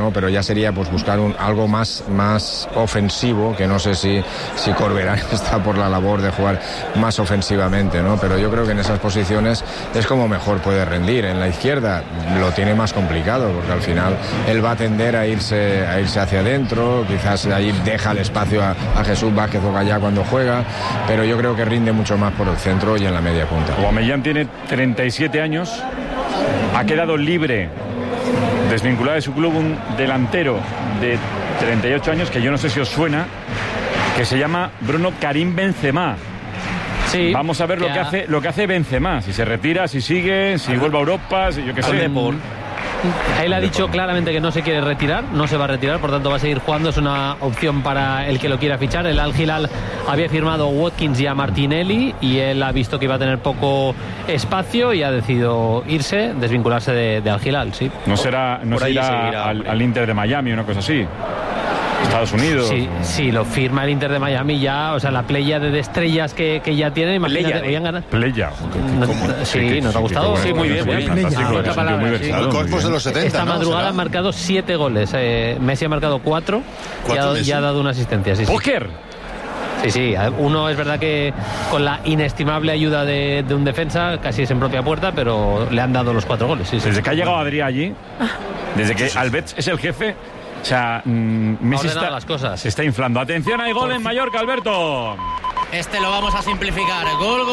¿no? Pero ya sería pues buscar algo más ofensivo, que no sé si Corberán está por la labor de jugar más ofensivamente, ¿no? Pero yo creo que en esas posiciones es como mejor puede rendir. En la izquierda lo tiene más complicado, porque al final él va a tender a irse hacia adentro, quizás ahí deja el espacio a Jesús Vázquez o Gallá cuando juega, pero yo creo que rinde mucho más por el centro y en la media punta. Aubameyang tiene 37 años, ha quedado libre, desvinculado de su club, un delantero de 38 años, que yo no sé si os suena, que se llama Bruno Karim Benzema. Sí, vamos a ver lo que hace Benzema, si se retira, si sigue, si vuelve a Europa, si yo qué sé. Él ha dicho claramente que no se quiere retirar, no se va a retirar, por tanto va a seguir jugando, es una opción para el que lo quiera fichar. El Al Hilal había firmado a Watkins y a Martinelli y él ha visto que iba a tener poco espacio y ha decidido irse, desvincularse de Al Hilal, sí. No se irá al Inter de Miami o una cosa así. Estados Unidos. Sí, lo firma el Inter de Miami ya, o sea, la playa de estrellas que ya tiene, imagínate, habían ganado. Playa. Sí, ¿no te ha gustado? Sí, muy bien. El Corpus de los 70. Esta madrugada han marcado 7 goles. Messi ha marcado 4 y ha dado una asistencia. Sí, ¡Póker! Sí, uno es verdad que con la inestimable ayuda de un defensa, casi es en propia puerta, pero le han dado los 4 goles. Sí. Desde que ha llegado Adrià allí, desde que Alberts es el jefe, o sea, Messi se está inflando. Atención, hay gol en Mallorca, Alberto. Este lo vamos a simplificar.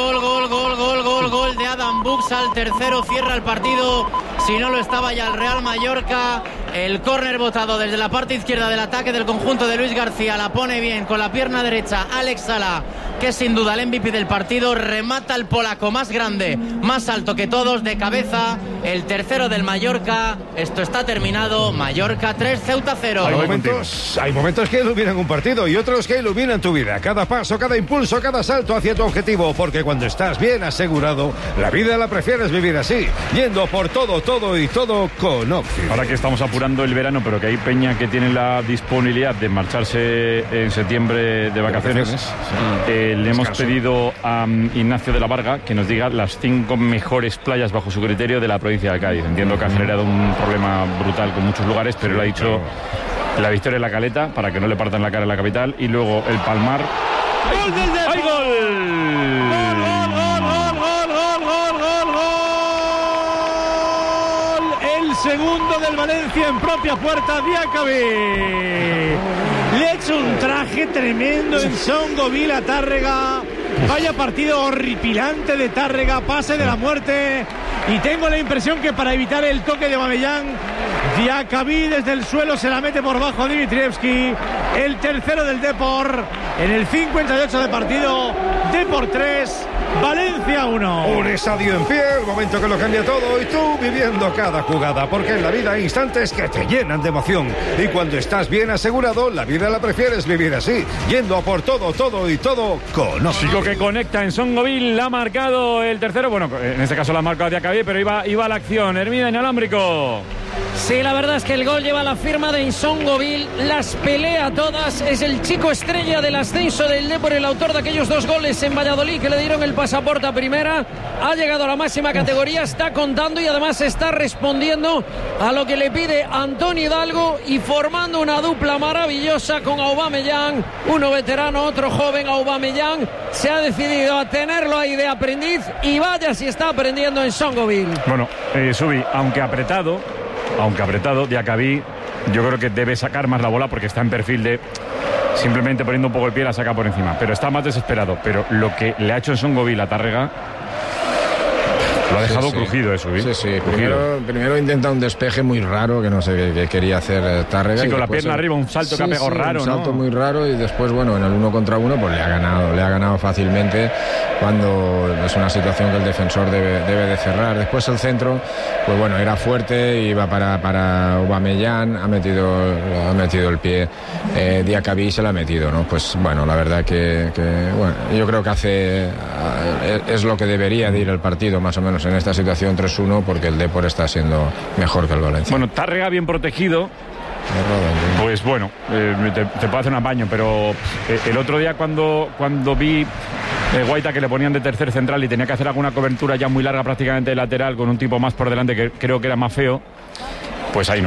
Gol de Adam Buxal. Tercero, cierra el partido. Si no lo estaba ya el Real Mallorca. El córner botado desde la parte izquierda del ataque del conjunto de Luis García. La pone bien con la pierna derecha Alex Sala, que es sin duda el MVP del partido. Remata el polaco más grande, más alto que todos, de cabeza. El tercero del Mallorca. Esto está terminado. Mallorca 3, Ceuta 0. Hay momentos que iluminan un partido y otros que iluminan tu vida. Cada paso, cada impulso, cada salto hacia tu objetivo. Porque cuando estás bien asegurado, la vida la prefieres vivir así, yendo por todo y todo con Oxy. Ahora que estamos apurando el verano, pero que hay peña que tiene la disponibilidad de marcharse en septiembre de vacaciones, le hemos pedido a Ignacio de la Varga que nos diga las 5 mejores playas bajo su criterio de la provincia de Cádiz. Entiendo que ha generado un problema brutal con muchos lugares, pero él ha dicho la Victoria en la Caleta, para que no le partan la cara en la capital, y luego el Palmar. ¡Gol del Depor! ¡Hay gol! El segundo del Valencia en propia puerta, Diacabí. Le ha hecho un traje tremendo en Songoville a Tárrega. Vaya partido horripilante de Tárrega, pase de la muerte. Y tengo la impresión que para evitar el toque de Aubameyang, Diacabí desde el suelo se la mete por bajo a Dimitrievski. El tercero del Depor en el 58 de partido. Depor 3, Valencia 1. Un estadio en pie, el momento que lo cambia todo, y tú viviendo cada jugada, porque en la vida hay instantes que te llenan de emoción, y cuando estás bien asegurado, la vida la prefieres vivir así, yendo a por todo y todo con Oxy. Chico que conecta en Songoville, ha marcado el tercero, bueno, en este caso la ha marcado Diacabí, pero iba a la acción. Hermida inalámbrico. Sí, la verdad es que el gol lleva la firma de Insongoville, las pelea todas, es el chico estrella del ascenso del Depor, el autor de aquellos 2 goles en Valladolid que le dieron el pasaporte a primera, ha llegado a la máxima categoría, está contando y además está respondiendo a lo que le pide Antonio Hidalgo y formando una dupla maravillosa con Aubameyang, uno veterano, otro joven. Aubameyang se ha decidido a tenerlo ahí de aprendiz y vaya si está aprendiendo en Songoville. Bueno, Subi, aunque apretado, Diacabí yo creo que debe sacar más la bola porque está en perfil de simplemente poniendo un poco el pie la saca por encima, pero está más desesperado. Pero lo que le ha hecho en Songoville a Tárrega lo ha dejado crujido eso, ¿eh? Sí. Primero intenta un despeje muy raro que no sé qué quería hacer Tárrega. Sí, con la pierna arriba, un salto que ha pegado raro, un salto muy raro, y después, bueno, en el 1 contra 1 pues le ha ganado fácilmente, cuando es una situación que el defensor debe de cerrar. Después el centro, pues bueno, era fuerte, iba para Aubameyang, ha metido el pie, Diacabí se lo ha metido, ¿no? Pues bueno, la verdad que bueno, yo creo que es lo que debería de ir el partido, más o menos, en esta situación 3-1, porque el Depor está siendo mejor que el Valencia. Bueno, Tárrega bien protegido. Pues bueno, te puedo hacer un apaño, pero el otro día cuando vi Guaita que le ponían de tercer central y tenía que hacer alguna cobertura ya muy larga, prácticamente de lateral, con un tipo más por delante que creo que era más feo, pues ahí no.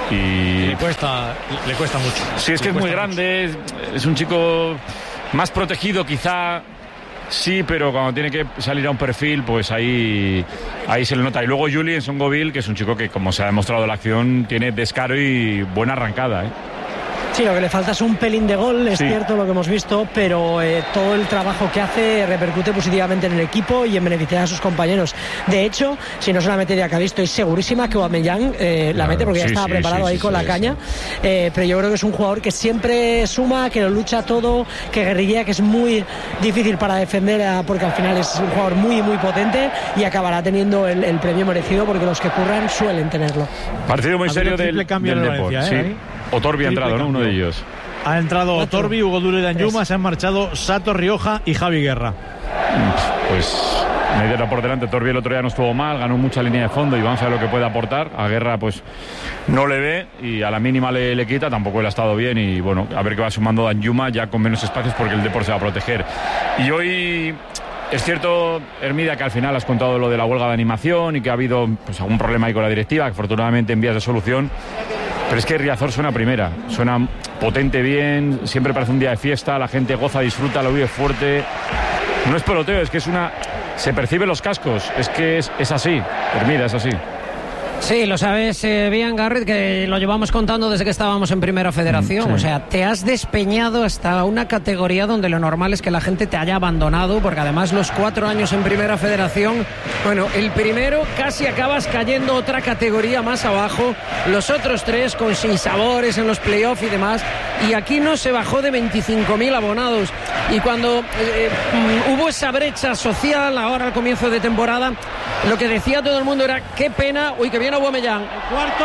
Y le cuesta mucho. Sí, es que es muy grande, es un chico más protegido quizá. Sí, pero cuando tiene que salir a un perfil, pues ahí se le nota. Y luego Juli en Songoville, que es un chico que, como se ha demostrado en la acción, tiene descaro y buena arrancada, ¿eh? Sí, lo que le falta es un pelín de gol, es cierto lo que hemos visto, pero todo el trabajo que hace repercute positivamente en el equipo y en beneficiar a sus compañeros. De hecho, si no se la mete Diacabí, estoy segurísima que Aubameyang la mete porque ya estaba preparado ahí con la caña. Pero yo creo que es un jugador que siempre suma, que lo lucha todo, que guerrilla, que es muy difícil para defender, porque al final es un jugador muy, muy potente y acabará teniendo el premio merecido porque los que curran suelen tenerlo. Partido muy serio del Depor, sí. Otorbi ha entrado, ¿no? Uno de ellos. Ha entrado Otorbi, Hugo Duro y Danjuma, se han marchado Sato Rioja y Javi Guerra. Pues media hora por delante. Otorbi el otro día no estuvo mal, ganó mucha línea de fondo y vamos a ver lo que puede aportar. A Guerra pues no le ve y a la mínima le quita, tampoco él ha estado bien y bueno, a ver qué va sumando Danjuma ya con menos espacios porque el Depor se va a proteger. Y hoy... Es cierto, Hermida, que al final has contado lo de la huelga de animación y que ha habido pues, algún problema ahí con la directiva, que afortunadamente en vías de solución. Pero es que Riazor suena primera, suena potente bien, siempre parece un día de fiesta, la gente goza, disfruta, lo vive fuerte. No es peloteo, es que se perciben los cascos, es que es así, Hermida, es así. Sí, lo sabes bien, Garrett, que lo llevamos contando desde que estábamos en Primera Federación. Sí. O sea, te has despeñado hasta una categoría donde lo normal es que la gente te haya abandonado, porque además los 4 años en Primera Federación, bueno, el primero casi acabas cayendo otra categoría más abajo, los otros 3 con sinsabores en los playoffs y demás, y aquí no se bajó de 25.000 abonados. Y cuando hubo esa brecha social ahora al comienzo de temporada, lo que decía todo el mundo era qué pena, uy, que viene Aubameyang. Cuarto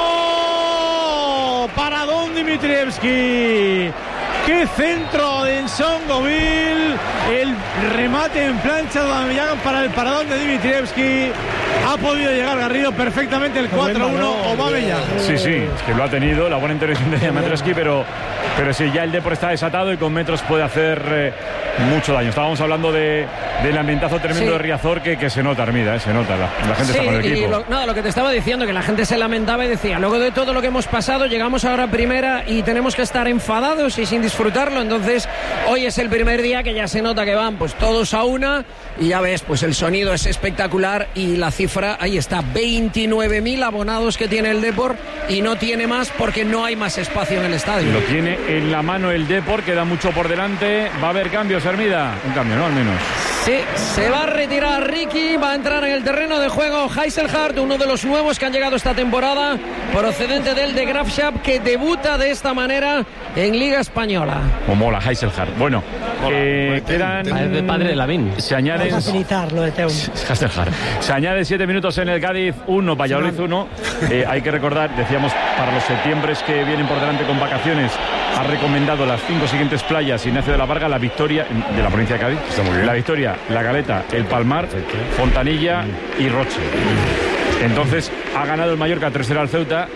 para Don Dimitrievski. Qué centro de Songoville. El remate en plancha de Aubameyang para el paradón de Dimitrievski. Ha podido llegar Garrido perfectamente el 4-1 Aubameyang. Sí, es que lo ha tenido, la buena intervención de Dimitrievski, pero sí, ya el Depor está desatado y con metros puede hacer mucho daño. Estábamos hablando del ambientazo tremendo de Riazor que se nota, Hermida, se nota, la gente está con el equipo. Lo que te estaba diciendo, que la gente se lamentaba y decía, luego de todo lo que hemos pasado, llegamos ahora a primera y tenemos que estar enfadados y sin disfrutarlo. Entonces, hoy es el primer día que ya se nota que van pues todos a una y ya ves, pues el sonido es espectacular y la cifra, ahí está, 29.000 abonados que tiene el Depor y no tiene más porque no hay más espacio en el estadio. Lo tiene en la mano el Depor, queda mucho por delante. Va a haber cambios, Hermida. Un cambio, ¿no? Al menos. Sí, se va a retirar Ricky, va a entrar en el terreno de juego Heiselhardt, uno de los nuevos que han llegado esta temporada, procedente del de Graafschap, que debuta de esta manera en Liga Española. Mola, Heiselhardt. Bueno, quedan... El padre de Lavín. Se añade... facilitarlo de Teun. Se añade 7 minutos en el Cádiz 1, Valladolid 1. Hay que recordar, decíamos, para los septiembres que vienen por delante con vacaciones, ha recomendado las 5 siguientes playas Ignacio de la Varga, la Victoria, de la provincia de Cádiz. Está muy bien. La Victoria, La Caleta, El Palmar, Fontanilla y Roche. Entonces ha ganado el Mallorca 3-0 al Ceuta.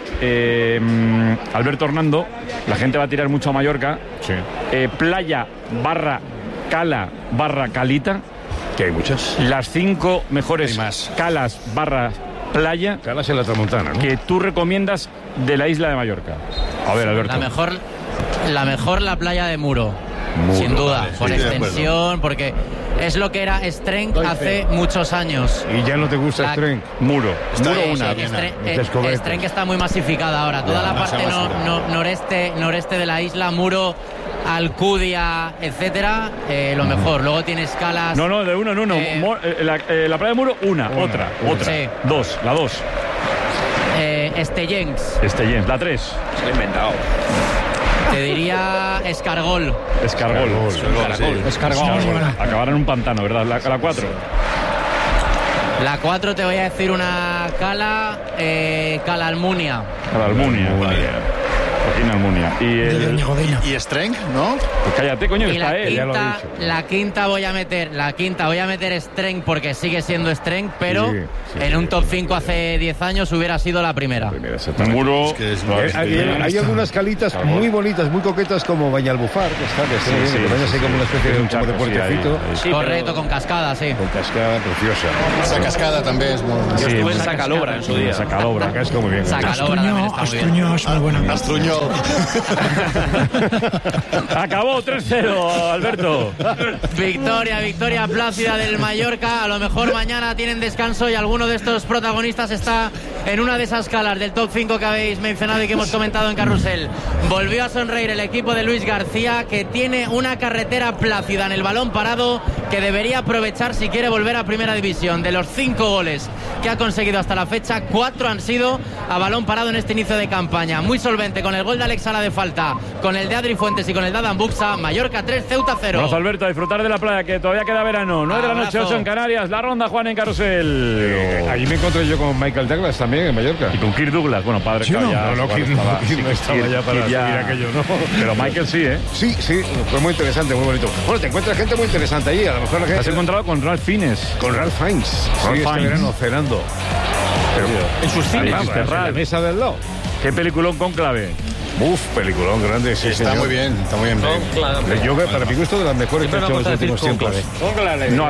Alberto Hernando, la gente va a tirar mucho a Mallorca. Sí. Playa barra Cala barra Calita, que hay muchas. Las 5 mejores calas barra playa. Calas en la Tramontana, ¿no? Que tú recomiendas de la isla de Mallorca. A ver, Alberto. La mejor la playa de Muro. Sin duda, vale, por extensión, porque es lo que era Strenk hace muchos años. Y ya no te gusta Strenk. Muro una. Strenk está muy masificada ahora. Toda la parte noreste de la isla, Muro, Alcudia, etcétera, lo mejor. Luego tienes calas. No, de uno en uno. La playa de Muro, otra. Sí. La 2. Estellens, la 3. Se lo he inventado. Te diría Escargol. Acabar en un pantano, ¿verdad? La 4. La 4 te voy a decir una cala, Cala Almunia. Porque en Almunia. Y Streng, ¿no? Pues cállate, coño, y está él. La quinta voy a meter Streng porque sigue siendo Streng, pero en un top 5 hace 10 años hubiera sido la primera. Muro. Hay algunas calitas muy bonitas, muy coquetas, como Bañalbufar, que está así como una especie de puertecito. Correcto, con cascada, sí. Con cascada preciosa. Esa cascada también es muy... Yo estuve en Sacalobra en su día. Sacalobra, que es muy bien. Sacalobra también está muy bien. Es muy buena. Astruñol. Acabó 3-0, Alberto. Victoria plácida del Mallorca. A lo mejor mañana tienen descanso y alguno de estos protagonistas está en una de esas calas del top 5 que habéis mencionado y que hemos comentado en Carrusel. Volvió a sonreír el equipo de Luis García, que tiene una carretera plácida en el balón parado que debería aprovechar si quiere volver a Primera División. De los 5 goles que ha conseguido hasta la fecha, 4 han sido a balón parado en este inicio de campaña. Muy solvente con el gol de Alex Sala de falta, con el de Adri Fuentes y con el de Adam Buxa. Mallorca 3, Ceuta 0. Vamos, Alberto, a disfrutar de la playa, que todavía queda verano. 9 de la noche, 8 en Canarias. La ronda, Juan, en Carrusel. Allí me encontré yo con Michael Douglas también en Mallorca. Y con Kirk Douglas, bueno, padre sí, ya no estaba ya para subir aquello, ¿no? Pero Michael sí, ¿eh? Sí, fue muy interesante, muy bonito. Bueno, te encuentras gente muy interesante allí. A lo mejor la gente... ¿Has encontrado con Ralph Fiennes? Con Ralph Fiennes. Sí, este verano cenando. Pero, en sus cines. En la mesa del lado. ¿Qué peliculón Cónclave? Peliculón grande, sí, está muy bien, Yo para mi gusto de las mejores que he hecho en los últimos tiempos. No,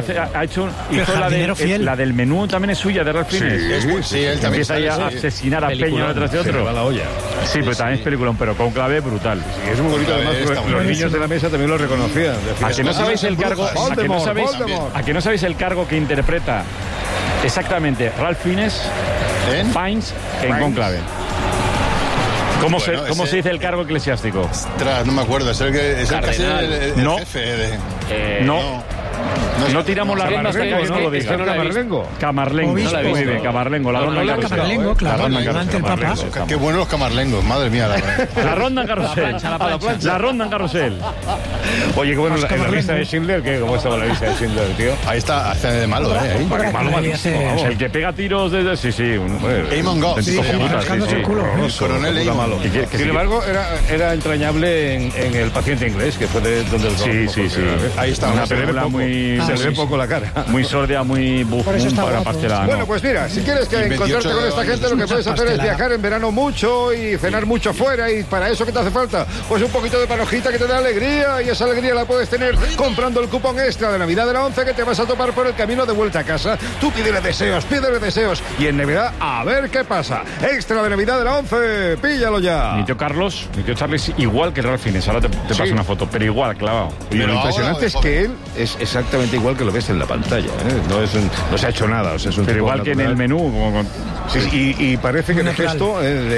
hizo la del menú, también es suya, de Ralph Fiennes. Sí, él también empieza ya a asesinar a Peña detrás de otro. Va la olla. Sí, pero también es peliculón, pero Cónclave brutal. Sí, es muy bonito, además los niños de la mesa también lo reconocían. ¿A que no sabéis el cargo? ¿A que no sabéis el cargo que interpreta exactamente Ralph Fiennes en Cónclave? ¿Cómo se dice el cargo eclesiástico? Ostras, no me acuerdo. Es el jefe de... No tiramos la ronda hasta que no lo diga. Camarlengo. Muy bien, Camarlengo. La ronda en Carrusel. Camarlengo, claro, ante el Papa. Qué buenos los camarlengos, madre mía. La ronda en Carrusel. La ronda en Carrusel. Oye, qué bueno, la lista de Schindler, ¿cómo estaba la lista de Schindler, tío? Ahí está, hace de malo, ¿eh? Malísimo. El que pega tiros desde... Sí. Eamon Goff. Rascándose el culo. Coronel Eamon. Sin embargo, era entrañable en El paciente inglés, que fue de donde el... Sí. Ahí está. Una película muy... Se le ve poco la cara. Muy sordia, muy bufón para pastelada. Bueno, pues mira, si quieres que encontrarte con esta gente, lo que puedes hacer es viajar en verano mucho y cenar mucho fuera. Y para eso, ¿qué te hace falta? Pues un poquito de panojita que te da alegría. Y esa alegría la puedes tener comprando el cupón extra de Navidad de la 11 que te vas a topar por el camino de vuelta a casa. Tú pídele deseos. Y en Navidad, a ver qué pasa. Extra de Navidad de la 11, píllalo ya. Mi tío Charlie es igual que Ralph Fiennes. Ahora te paso una foto, pero igual, clavado. Y lo impresionante es que él es exactamente igual que lo ves en la pantalla, ¿eh? No se ha hecho nada, o sea, es un pero igual natural. Que en el menú sí, y parece que de gesto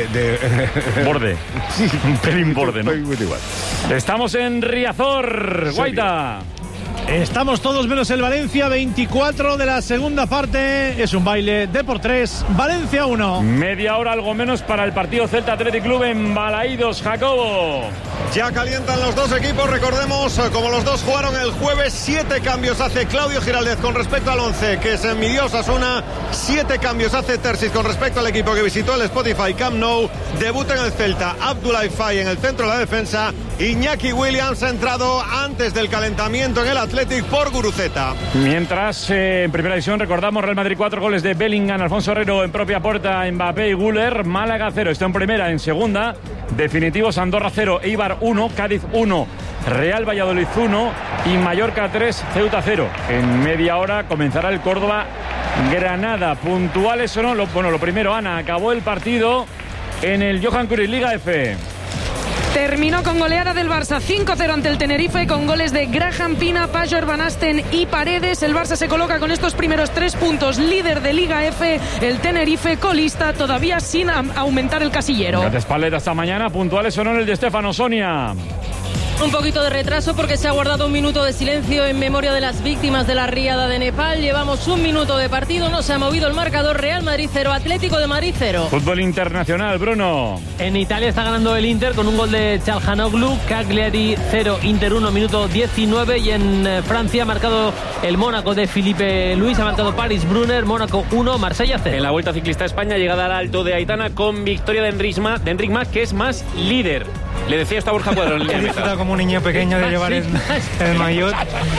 borde. Sí, un pelín borde, ¿no? Igual. Estamos en Riazor, Guaita. Estamos todos menos el Valencia, 24 de la segunda parte. Es un baile de por 3, Valencia 1. Media hora algo menos para el partido Celta Athletic Club en Balaídos, Jacobo. Ya calientan los dos equipos, recordemos, como los dos jugaron el jueves, 7 cambios hace Claudio Giraldez con respecto al 11, que se midió Osasuna, 7 cambios hace Terzic con respecto al equipo que visitó el Spotify Camp Nou, debuta en el Celta Abdoulaye Faye en el centro de la defensa, Iñaki Williams ha entrado antes del calentamiento en el Athletic por Guruceta. Mientras, en primera división, recordamos, Real Madrid 4 goles de Bellingham, Alfonso Herrero en propia puerta, Mbappé y Güler, Málaga 0, está en primera, en segunda, definitivos Andorra 0, Eibar 1, Cádiz 1, Real Valladolid 1 y Mallorca 3, Ceuta 0. En media hora comenzará el Córdoba Granada. ¿Puntuales o no? Lo primero, Ana, acabó el partido en el Johan Cruyff Liga F. Terminó con goleada del Barça 5-0 ante el Tenerife, con goles de Graham Pina, Pajor, Van Asten y Paredes. El Barça se coloca con estos primeros 3 puntos líder de Liga F, el Tenerife colista todavía sin aumentar el casillero. Gracias, Paleta, hasta mañana. ¿Puntuales o no en el de Stefano, Sonia? un poquito de retraso porque se ha guardado un minuto de silencio en memoria de las víctimas de la riada de Nepal. Llevamos un minuto de partido, no se ha movido el marcador. Real Madrid 0, Atlético de Madrid 0. Fútbol internacional, Bruno. En Italia está ganando el Inter con un gol de Çalhanoğlu. Cagliari 0, Inter 1, minuto 19. Y en Francia ha marcado el Mónaco de Filipe Luis, ha marcado Paris Brunner, Mónaco 1, Marsella 0. En la Vuelta Ciclista a España, llegada al Alto de Aitana con victoria de Enric Mas, que es más líder. Le decía esto a Borja Cuadro en línea de meta. Como un niño pequeño de llevar el maillot.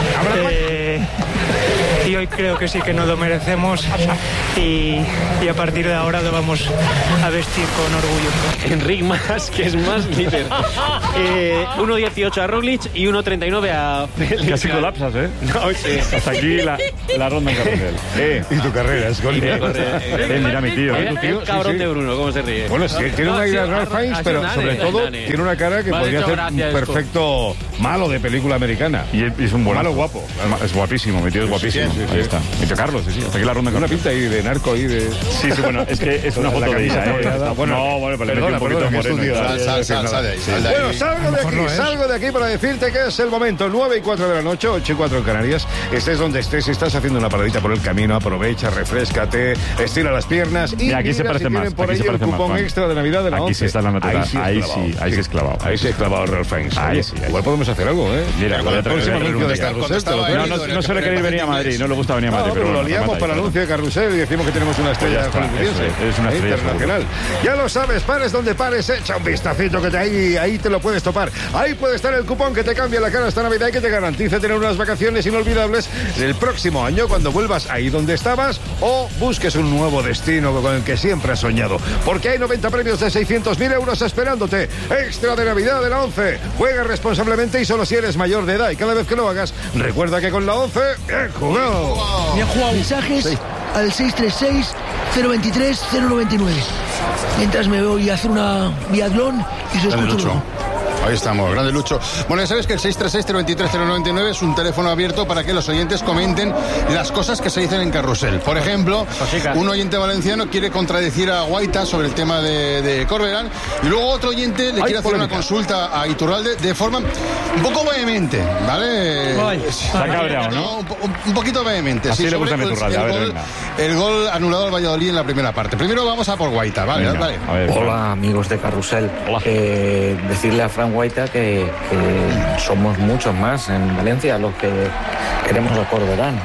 Y hoy creo que sí que nos lo merecemos y a partir de ahora lo vamos a vestir con orgullo. Enric Mas, que es más líder. 1.18 a Roglic y 1.39 a Félix. Casi colapsas, ¿eh? No, sí. Hasta aquí la ronda en carrusel. Y tu carrera, es gol. Mira mi tío. El cabrón de Bruno, cómo se ríe. Bueno, sí, tiene una idea de Ralph Fiennes, pero sobre todo tiene una cara que podría ser un perfecto malo de película americana. Y es un malo guapo. Es guapísimo, mi tío es guapísimo. Ahí está. Mi tío Carlos, sí. Hasta aquí la ronda en una pinta ahí de narco ahí de... Sí, bueno, es que es una foto de ella, Bueno, pero le metí un poquito moreno. Sal de ahí. Bueno, salgo de aquí para decirte que es el momento. 9:04 de la noche, 8:04 en Canarias. Estés donde estés, si estás haciendo una paradita por el camino, aprovecha, refréscate, estira las piernas y aquí se parece más. Por ahí el cupón extra de Navidad de la 11. Aquí sí está la natural. Ahí sí es clavado. Ahí sí es clavado Ralph Fiennes. Igual podemos hacer algo, ¿eh? Mira, el próximo anuncio de Carrusel. No suele querer venir a Madrid, no le gusta venir a Madrid. Pero lo liamos para el anuncio de Carrusel y decimos que tenemos una estrella hollywoodiense. Es una estrella internacional. Ya lo sabes, pares donde pares, echa un vistacito que ahí te lo puedes topar. Ahí puede estar el cupón que te cambia la cara esta Navidad y que te garantice tener unas vacaciones inolvidables el próximo año cuando vuelvas ahí donde estabas o busques un nuevo destino con el que siempre has soñado. Porque hay 90 premios de 600.000 euros esperándote. Extra de Navidad de la 11. Juega responsablemente y solo si eres mayor de edad. Y cada vez que lo hagas, recuerda que con la 11, bien jugado. Bien jugado. Mensajes al 636-023-099. Mientras me voy a hacer una biatlón y se escucha luego. Ahí estamos, grande Lucho. Bueno, ya sabes que el 636-023-099 es un teléfono abierto para que los oyentes comenten las cosas que se dicen en Carrusel. Por ejemplo, un oyente valenciano quiere contradecir a Guaita sobre el tema de Corberán y luego otro oyente le quiere hacer una consulta a Iturralde de forma un poco vehemente, ¿vale? Está cabreado, ¿no? Un poquito vehemente. Así le gusta a Iturralde. El gol anulado al Valladolid en la primera parte. Primero vamos a por Guaita, ¿vale? Venga, vale. Hola, amigos de Carrusel. Hola. Decirle a Fran Guaita que somos muchos más en Valencia los que queremos a Corberán.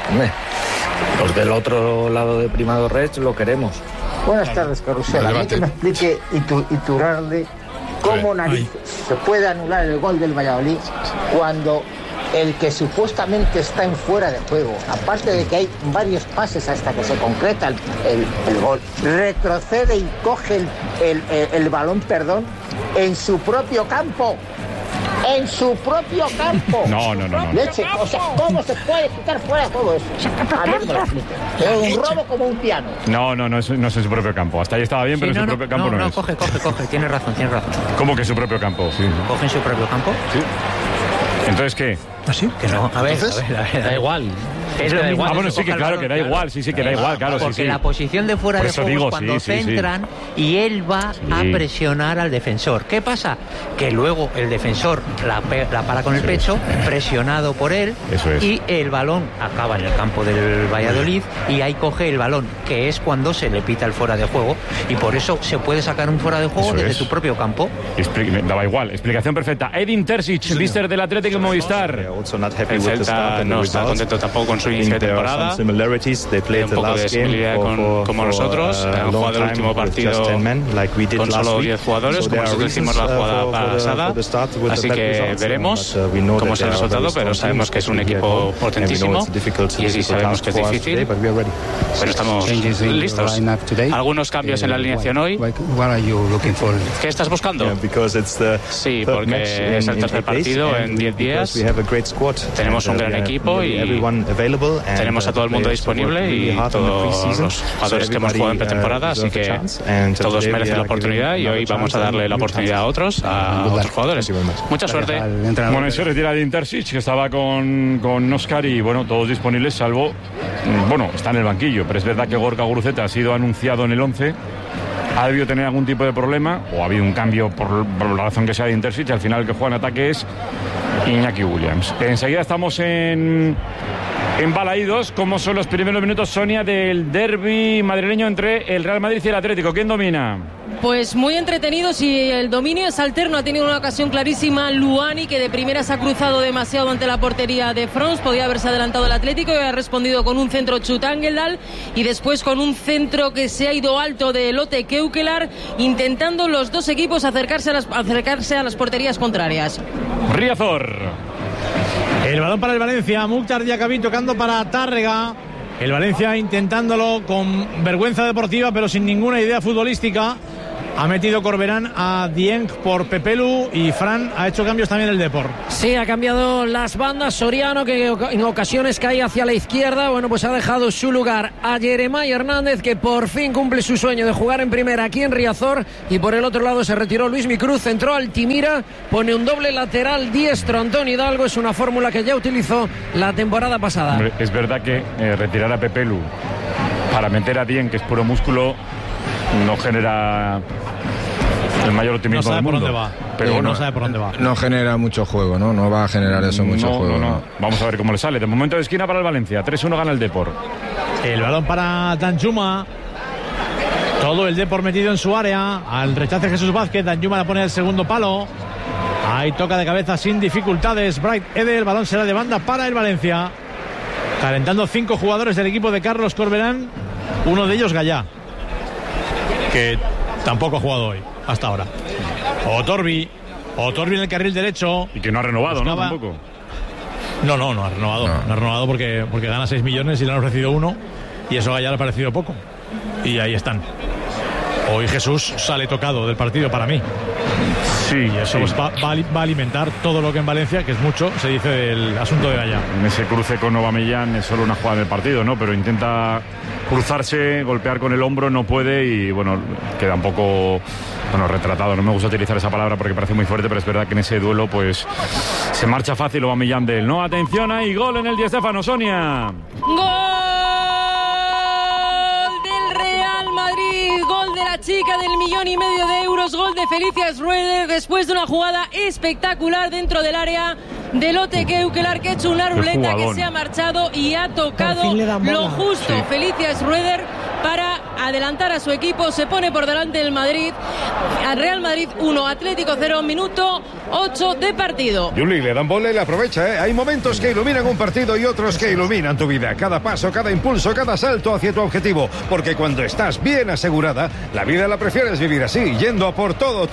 Los del otro lado de Primado Reig lo queremos. Buenas tardes, Carrusel. A mí que me explique Iturralde cómo narices se puede anular el gol del Valladolid cuando el que supuestamente está en fuera de juego, aparte de que hay varios pases hasta que se concreta el gol, retrocede y coge el balón, en su propio campo. En su propio campo. No. Leche, o sea, ¿cómo se puede quitar fuera todo eso? A mí me lo explique. Es un robo como un piano. No es en su propio campo. Hasta ahí estaba bien, pero en su propio campo no es. Coge. Tienes razón. ¿Cómo que su propio campo? Sí. ¿Coge en su propio campo? Sí. ¿Entonces qué? ¿Así? Que no. A ver, da igual. Es que da igual. Bueno, sí, que claro, que da igual. Sí, que da igual, claro. Porque la posición de fuera de juego es cuando centran y él va a presionar al defensor. ¿Qué pasa? Que luego el defensor la para con el pecho, presionado por él, y el balón acaba en el campo del Valladolid y ahí coge el balón, que es cuando se le pita el fuera de juego, y por eso se puede sacar un fuera de juego desde su propio campo. Daba igual. Explicación perfecta. Edin Terzic, mister del Atlético Movistar. El Celta no está contento tampoco con su inicio de temporada. Tiene un poco de similitud como nosotros. Han jugado el último partido con solo 10 jugadores, como nosotros hicimos la jugada pasada. Así que veremos cómo es el resultado, pero sabemos que es un equipo potentísimo y sí sabemos que es difícil, pero estamos listos. Algunos cambios en la alineación hoy. ¿Qué estás buscando? Sí, porque es el tercer partido en 10 días. Tenemos un gran equipo y tenemos a todo el mundo disponible y todos los jugadores que hemos jugado en pretemporada, así que todos merecen la oportunidad y hoy vamos a darle la oportunidad a otros jugadores. Mucha suerte. Bueno, y se retira de Terzic, que estaba con Oscar, y bueno, todos disponibles salvo, está en el banquillo, pero es verdad que Gorka Guruceta ha sido anunciado en el 11 ha debido tener algún tipo de problema, o ha habido un cambio por la razón que sea de Intercity. Al final el que juega en ataque es Iñaki Williams. Enseguida estamos en Balaídos. ¿Cómo son los primeros minutos, Sonia, del derbi madrileño entre el Real Madrid y el Atlético? ¿Quién domina? Pues muy entretenidos y el dominio es alterno. Ha tenido una ocasión clarísima Luani, que de primera se ha cruzado demasiado ante la portería de Frons. Podía haberse adelantado el Atlético y ha respondido con un centro Chutangeldal y después con un centro que se ha ido alto de Lotte Keukelar, intentando los dos equipos acercarse a las porterías contrarias. Riazor. El balón para el Valencia. Mukhtar Diakhaby tocando para Tárrega. El Valencia intentándolo con vergüenza deportiva, pero sin ninguna idea futbolística. Ha metido Corberán a Dieng por Pepelu y Fran ha hecho cambios también el Depor. Sí, ha cambiado las bandas. Soriano, que en ocasiones cae hacia la izquierda, bueno, pues ha dejado su lugar a Jeremai Hernández, que por fin cumple su sueño de jugar en primera aquí en Riazor. Y por el otro lado se retiró Luismi Cruz, entró Altimira, pone un doble lateral diestro Antonio Hidalgo. Es una fórmula que ya utilizó la temporada pasada. Hombre, es verdad que retirar a Pepelu para meter a Dieng, que es puro músculo, no genera el mayor optimismo del mundo. Pero no sabe por dónde va. No genera mucho juego, ¿no? No va a generar eso mucho juego. No. Vamos a ver cómo le sale. De momento de esquina para el Valencia. 3-1 gana el Depor. El balón para Danjuma. Todo el Depor metido en su área. Al rechace Jesús Vázquez. Danjuma la pone al segundo palo. Ahí toca de cabeza sin dificultades Bright Ede. El balón será de banda para el Valencia. Calentando 5 jugadores del equipo de Carlos Corberán. Uno de ellos Gallá, que tampoco ha jugado hoy, hasta ahora. Otorbi en el carril derecho. Y que no ha renovado, ¿no? Tampoco. No ha renovado. No ha renovado porque gana 6 millones y le han ofrecido 1. Y eso a Gallá le ha parecido poco. Y ahí están. Hoy Jesús sale tocado del partido para mí. Sí, y eso pues va a alimentar todo lo que en Valencia, que es mucho, se dice del asunto de Gallá. En ese cruce con Aubameyang es solo una jugada del partido, ¿no? Pero intenta cruzarse, golpear con el hombro, no puede y, bueno, queda un poco, retratado. No me gusta utilizar esa palabra porque parece muy fuerte, pero es verdad que en ese duelo, pues, se marcha fácil Aubameyang de él, ¿no? Atención, ahí gol en el Di Stéfano, Sonia. ¡Gol del Real Madrid! Gol de la chica del 1,5 millones de euros, gol de Felicia Schroeder después de una jugada espectacular dentro del área de Lotte Keukelar, que ha hecho una ruleta que se ha marchado y ha tocado lo justo. Sí. Felicia Schroeder para adelantar a su equipo, se pone por delante del Madrid. Al Real Madrid 1, Atlético 0, minuto 8 de partido. Juli, le dan bola y la aprovecha, ¿eh? Hay momentos que iluminan un partido y otros que iluminan tu vida. Cada paso, cada impulso, cada salto hacia tu objetivo. Porque cuando estás bien asegurada, la vida la prefieres vivir así, yendo a por todo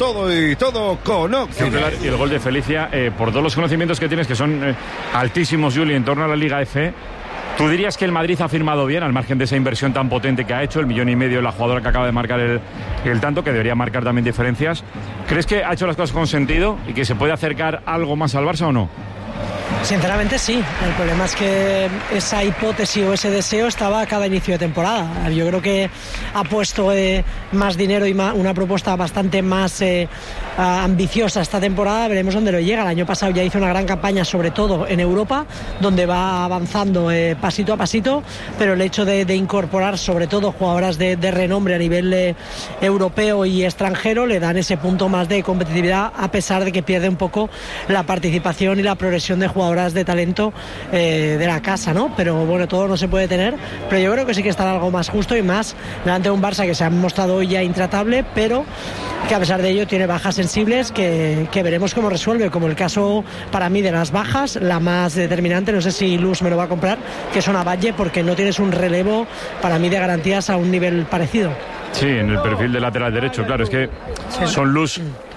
con Occident. Y el gol de Felicia, por todos los conocimientos que tienes, que son altísimos, Juli, en torno a la Liga F. ¿Tú dirías que el Madrid ha firmado bien, al margen de esa inversión tan potente que ha hecho, el 1,5 millones, la jugadora que acaba de marcar el tanto, que debería marcar también diferencias? ¿Crees que ha hecho las cosas con sentido y que se puede acercar algo más al Barça o no? Sinceramente sí, el problema es que esa hipótesis o ese deseo estaba a cada inicio de temporada. Yo creo que ha puesto más dinero y una propuesta bastante más ambiciosa esta temporada. Veremos dónde lo llega. El año pasado ya hizo una gran campaña, sobre todo en Europa, donde va avanzando pasito a pasito, pero el hecho de incorporar sobre todo jugadoras de renombre a nivel europeo y extranjero le dan ese punto más de competitividad, a pesar de que pierde un poco la participación y la progresión de jugadoras de talento de la casa, ¿no? Pero bueno, todo no se puede tener, pero yo creo que sí que estará algo más justo y más delante de un Barça que se ha mostrado hoy ya intratable, pero que a pesar de ello tiene bajas sensibles que veremos cómo resuelve, como el caso para mí de las bajas, la más determinante, no sé si Luz me lo va a comprar, que es una Valle, porque no tienes un relevo para mí de garantías a un nivel parecido. Sí, en el perfil de lateral derecho, claro, es que son Luz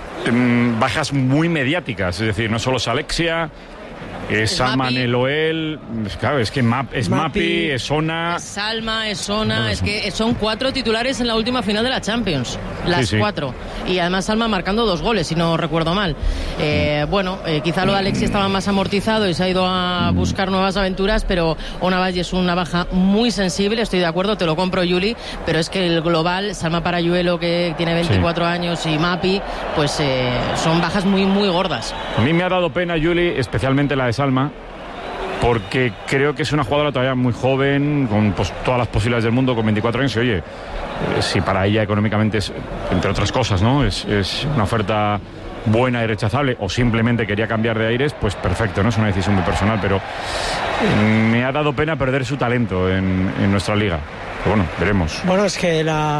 bajas muy mediáticas, es decir, no solo es Alexia, es Salma Neloel, claro, es que es Mapi, es Ona. Es Salma, es Ona, es que son 4 titulares en la última final de la Champions. Las 4. Y además Salma marcando 2 goles, si no recuerdo mal. Quizá lo de Alexis estaba más amortizado y se ha ido a buscar nuevas aventuras, pero Ona Valle es una baja muy sensible, estoy de acuerdo, te lo compro, Juli, pero es que el global, Salma Parayuelo, que tiene 24 años, y Mapi, pues son bajas muy, muy gordas. A mí me ha dado pena, Juli, especialmente la de Salma, porque creo que es una jugadora todavía muy joven, con pues, todas las posibilidades del mundo, con 24 años, y oye, si para ella económicamente es, entre otras cosas, ¿no? Es una oferta buena y rechazable, o simplemente quería cambiar de aires, pues perfecto, ¿no? Es una decisión muy personal, pero me ha dado pena perder su talento en nuestra liga. Pero bueno, veremos. Bueno, es que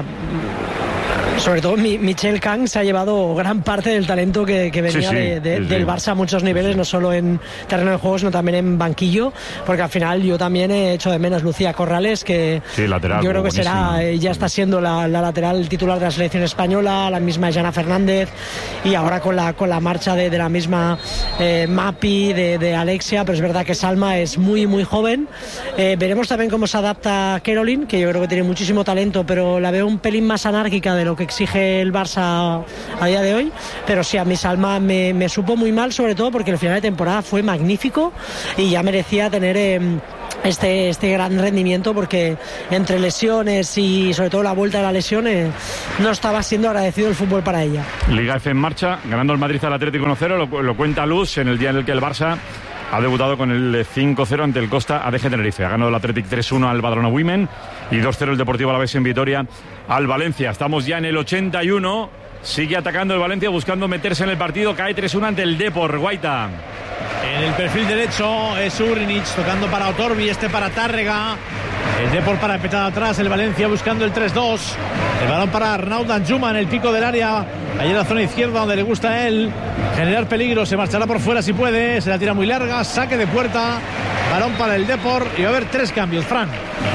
sobre todo Michelle Kang se ha llevado gran parte del talento que venía del Barça a muchos niveles, no solo en terreno de juego, sino también en banquillo, porque al final yo también he hecho de menos Lucía Corrales, que lateral, yo creo que ya está siendo la lateral titular de la selección española, la misma Jana Fernández, y ahora con la marcha de la misma Mapi, de Alexia, pero es verdad que Salma es muy muy joven. Veremos también cómo se adapta Caroline, que yo creo que tiene muchísimo talento, pero la veo un pelín más anárquica de lo que exige el Barça a día de hoy, pero sí, a mi Salma me supo muy mal, sobre todo porque el final de temporada fue magnífico y ya merecía tener este gran rendimiento, porque entre lesiones y sobre todo la vuelta de la lesión no estaba siendo agradecido el fútbol para ella. Liga F en marcha, ganando el Madrid al Atlético 1-0, lo cuenta Luz en el día en el que el Barça ha debutado con el 5-0 ante el Costa ADG Tenerife. Ha ganado el Athletic 3-1 al Badalona Women y 2-0 el Deportivo Alavés en Vitoria al Valencia. Estamos ya en el 81. Sigue atacando el Valencia, buscando meterse en el partido. Cae 3-1 ante el Depor. Guaita. En el perfil derecho es Urinic tocando para Otorbi, para Tárrega. El Depor para petar atrás, el Valencia buscando el 3-2. El balón para Arnaud Danjuma en el pico del área. Ahí en la zona izquierda donde le gusta a él generar peligro. Se marchará por fuera si puede. Se la tira muy larga. Saque de puerta. Balón para el Depor. Y va a haber 3 cambios, Fran.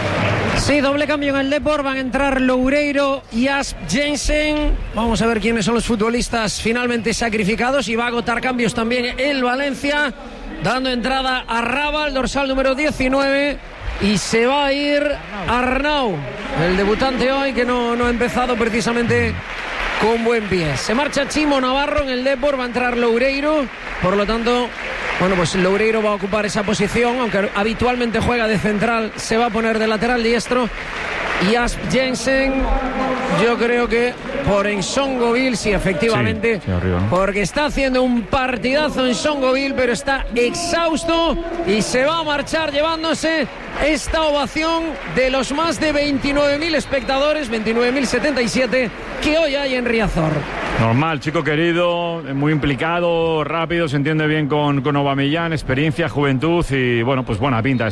Sí, doble cambio en el Depor. Van a entrar Loureiro y Asp Jensen. Vamos a ver quiénes son los futbolistas finalmente sacrificados. Y va a agotar cambios también el Valencia, dando entrada a Raba, el dorsal número 19. Y se va a ir Arnau, el debutante hoy, que no ha empezado precisamente con buen pie. Se marcha Chimo Navarro en el Depor, va a entrar Loureiro. Por lo tanto, bueno, pues Loureiro va a ocupar esa posición, aunque habitualmente juega de central, se va a poner de lateral diestro. Y Asp Jensen, yo creo que por Ensongoville, sí, efectivamente, sí, arriba, ¿no? Porque está haciendo un partidazo Ensongoville, pero está exhausto y se va a marchar llevándose esta ovación de los más de 29.000 espectadores, 29.077 que hoy hay en Riazor. Normal, chico querido, muy implicado, rápido, se entiende bien con Aubameyang, experiencia, juventud y bueno, pues buena pinta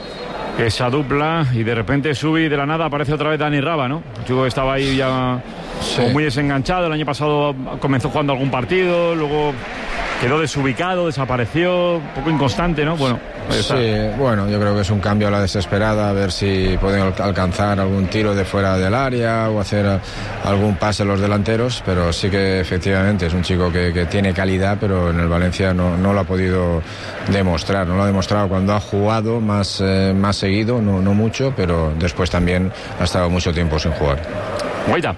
esa dupla. Y de repente Subi de la nada aparece otra vez Dani Raba, ¿no? Un chico que estaba ahí ya como muy desenganchado. El año pasado comenzó jugando algún partido, luego quedó desubicado, desapareció, un poco inconstante, ¿no? Bueno, sí, bueno, yo creo que es un cambio a la desesperada, a ver si pueden alcanzar algún tiro de fuera del área o hacer algún pase los delanteros, pero sí que efectivamente es un chico que tiene calidad, pero en el Valencia no lo ha podido demostrar, no lo ha demostrado cuando ha jugado más seguido, no mucho, pero después también ha estado mucho tiempo sin jugar. Guaita.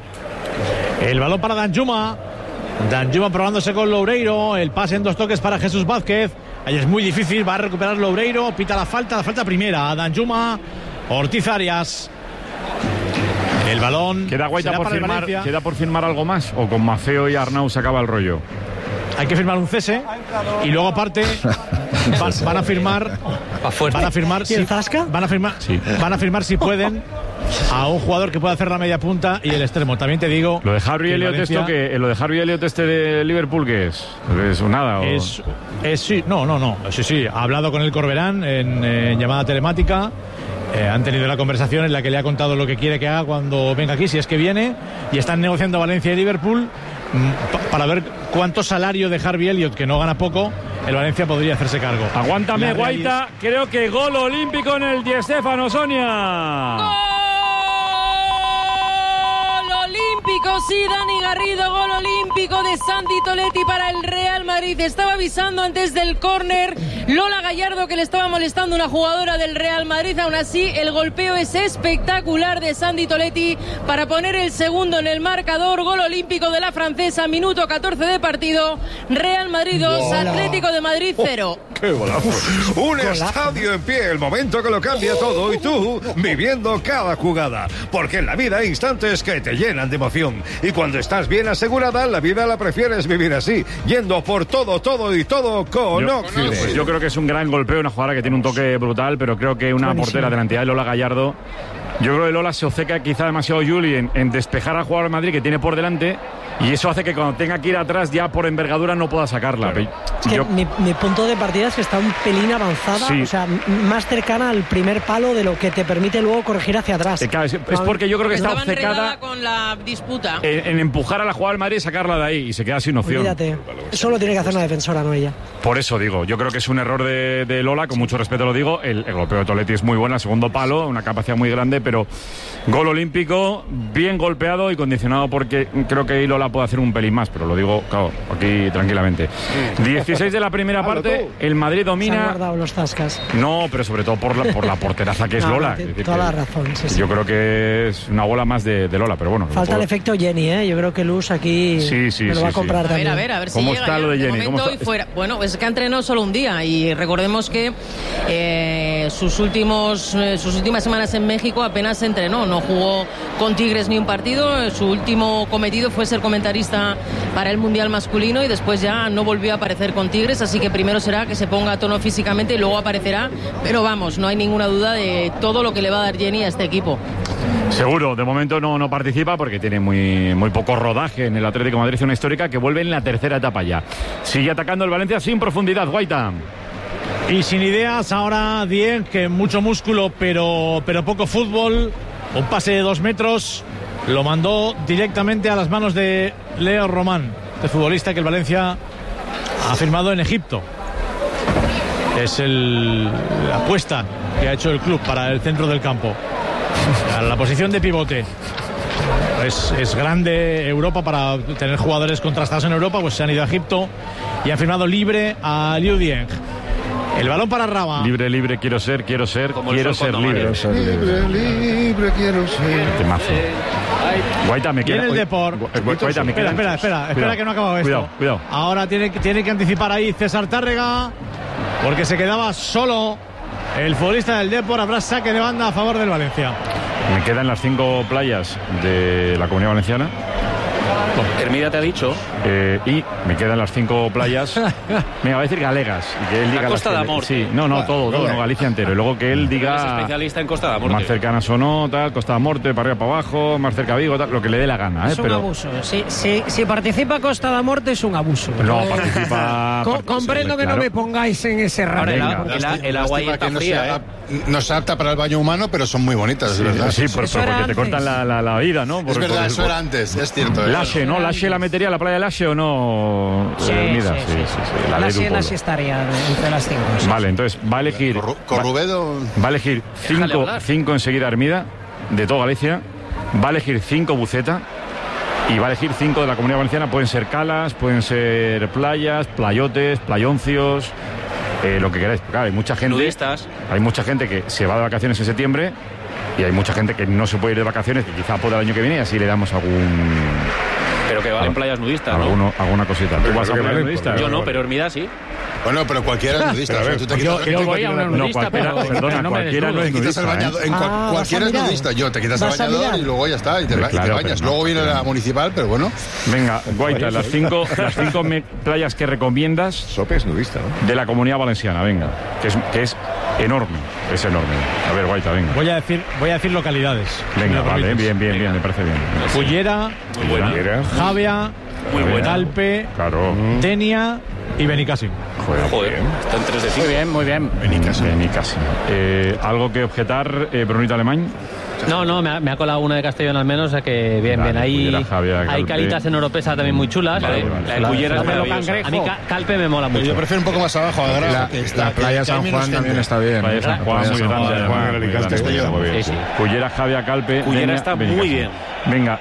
El balón para Danjuma probándose con Loureiro, el pase en 2 toques para Jesús Vázquez. Ahí es muy difícil, va a recuperar Loureiro, pita la falta primera a Danjuma. Ortiz Arias. El balón queda Guaita por firmar algo más, o con Mafeo y Arnau se acaba el rollo. Hay que firmar un cese y luego aparte van a firmar si pueden a un jugador que pueda hacer la media punta y el extremo. También te digo, lo de Harvey Elliott, lo de Harvey Elliott de Liverpool, ¿qué es? ¿Es nada? ¿O? Sí, no. Sí, ha hablado con el Corberán en llamada telemática. Han tenido la conversación en la que le ha contado lo que quiere que haga cuando venga aquí, si es que viene, y están negociando Valencia y Liverpool para ver cuánto salario de Harvey Elliott, que no gana poco, el Valencia podría hacerse cargo. Aguántame, Guaita, creo que gol olímpico en el Di Stéfano, Sonia. Olímpico, sí, Dani Garrido, gol olímpico de Santi Toletti para el Real Madrid. Estaba avisando antes del córner Lola Gallardo que le estaba molestando una jugadora del Real Madrid. Aún así, el golpeo es espectacular de Santi Toletti para poner el segundo en el marcador. Gol olímpico de la francesa, minuto 14 de partido. Real Madrid 2, Atlético de Madrid 0. ¡Qué golazo! Un estadio en pie, el momento que lo cambia todo, y tú viviendo cada jugada. Porque en la vida hay instantes que te llenan de emoción. Y cuando estás bien asegurada, la vida la prefieres vivir así, yendo por todo y todo con Oxide. Pues yo creo creo que es un gran golpeo, una jugadora que tiene un toque brutal, pero creo que una portera de la entidad de Lola Gallardo. Yo creo que Lola se obceca quizá demasiado Juli en despejar al jugador de Madrid que tiene por delante, y eso hace que cuando tenga que ir atrás ya por envergadura no pueda sacarla. Claro. Es que mi punto de partida es que está un pelín avanzada, o sea, más cercana al primer palo de lo que te permite luego corregir hacia atrás. Claro, es porque yo creo que está obcecada con la disputa en empujar a la jugadora del Madrid y sacarla de ahí, y se queda sin opción. Olvídate, eso lo tiene que hacer una defensora, no ella. Por eso digo, yo creo que es un error de Lola, con mucho respeto lo digo. El golpeo de Toletti es muy bueno, el segundo palo, una capacidad muy grande, pero gol olímpico, bien golpeado y condicionado, porque creo que ahí Lola puede hacer un pelín más, pero lo digo, claro, aquí tranquilamente. 16 de la primera parte, el Madrid domina. Se han guardado los zascas. No, pero sobre todo por la porteraza que es Lola. Tiene toda la razón, sí. Yo creo que es una bola más de Lola, pero bueno. Falta el efecto Jenny, yo creo que Luz aquí me lo va a comprar también. A ver si ¿Cómo llega está lo de Jenny? ¿Cómo está? Fuera. Bueno, es que ha entrenado solo un día, y recordemos que sus últimas semanas en México apenas se entrenó, no jugó con Tigres ni un partido. Su último cometido fue ser comentarista para el Mundial masculino, y después ya no volvió a aparecer con Tigres, así que primero será que se ponga a tono físicamente y luego aparecerá, pero vamos, no hay ninguna duda de todo lo que le va a dar Jenny a este equipo. Seguro, de momento no participa porque tiene muy poco rodaje en el Atlético de Madrid, una histórica que vuelve en la tercera etapa ya. Sigue atacando el Valencia sin profundidad, Guaita. Y sin ideas ahora Dieng, que mucho músculo pero poco fútbol. Un pase de 2 metros lo mandó directamente a las manos de Leo Román, este futbolista que el Valencia ha firmado en Egipto. Es la apuesta que ha hecho el club para el centro del campo, a la posición de pivote. Es grande Europa para tener jugadores contrastados en Europa, pues se han ido a Egipto y han firmado libre a Liu Dieng. El balón para Raba. Libre, quiero ser libre. Libre, quiero ser. Temazo. Guaita, me queda. Viene el Depor. Guaita, me queda. Espera que no ha acabado esto. Cuidado. Ahora tiene que anticipar ahí César Tárrega, porque se quedaba solo el futbolista del Depor. Habrá saque de banda a favor del Valencia. Me quedan las 5 playas de la Comunidad Valenciana. Hermida te ha dicho. Y me quedan las 5 playas. Venga, va a decir galegas. Y que él diga la Costa de Morte. Sí, todo, no, Galicia entero. Y luego que él diga. Es especialista en Costa da Morte. Más cercanas o no, tal, Costa da Morte, para arriba, para abajo, más cerca Vigo, tal, lo que le dé la gana. Es un abuso. Si participa Costa da Morte es un abuso. No, participa. Comprendo que no me pongáis en ese raro. El agua ahí está fría, no se adapta para el baño humano, pero son muy bonitas, es verdad. Sí, porque te cortan la vida, ¿no? Es verdad, eso era antes, es cierto. Lashe, ¿no? ¿Lashe la metería a la playa de Lashe o no? Sí. Lashe estaría entre las 5. Vale, entonces va a elegir. Corrubedo. Va a elegir 5 enseguida Hermida, de toda Galicia. Va a elegir 5 Buceta. Y va a elegir 5 de la Comunidad Valenciana. Pueden ser calas, pueden ser playas, playotes, playoncios. Lo que queráis. Claro, hay mucha gente. Nudistas. Hay mucha gente que se va de vacaciones en septiembre. Y hay mucha gente que no se puede ir de vacaciones, que quizá pueda el año que viene, y así le damos Pero que valen playas nudistas, alguna cosita. ¿Tú vas a playas nudistas? Yo no, pero Hermida sí. Bueno, pero cualquiera es nudista. Yo voy a una nudista, perdona, cualquiera no es nudista. Cualquiera es nudista. Te quitas el bañador y luego ya está, y te bañas. Luego viene la municipal, pero bueno. Venga, Guaita, las 5 playas que recomiendas. Sope es nudista, ¿no? De la Comunidad Valenciana, venga. Que es enorme. Es enorme. A ver, Guaita, venga. Voy a decir localidades. Venga, vale, bien, me parece bien. Fullera, Javia, Calpe, Denia y Benicàssim. Joder, están 3 de 5. Muy bien. Benicàssim. ¿Algo que objetar, Brunito Alemán? No, me ha colado una de Castellón al menos, o sea que bien. Hay calitas en Oropesa también muy chulas. La de Cullera es maravillosa. A mí Calpe me mola mucho. Yo prefiero un poco más abajo. La playa San Juan también está bien. Playa San Juan, muy grande. Cullera, Javia, Calpe. Cullera está muy bien. Venga,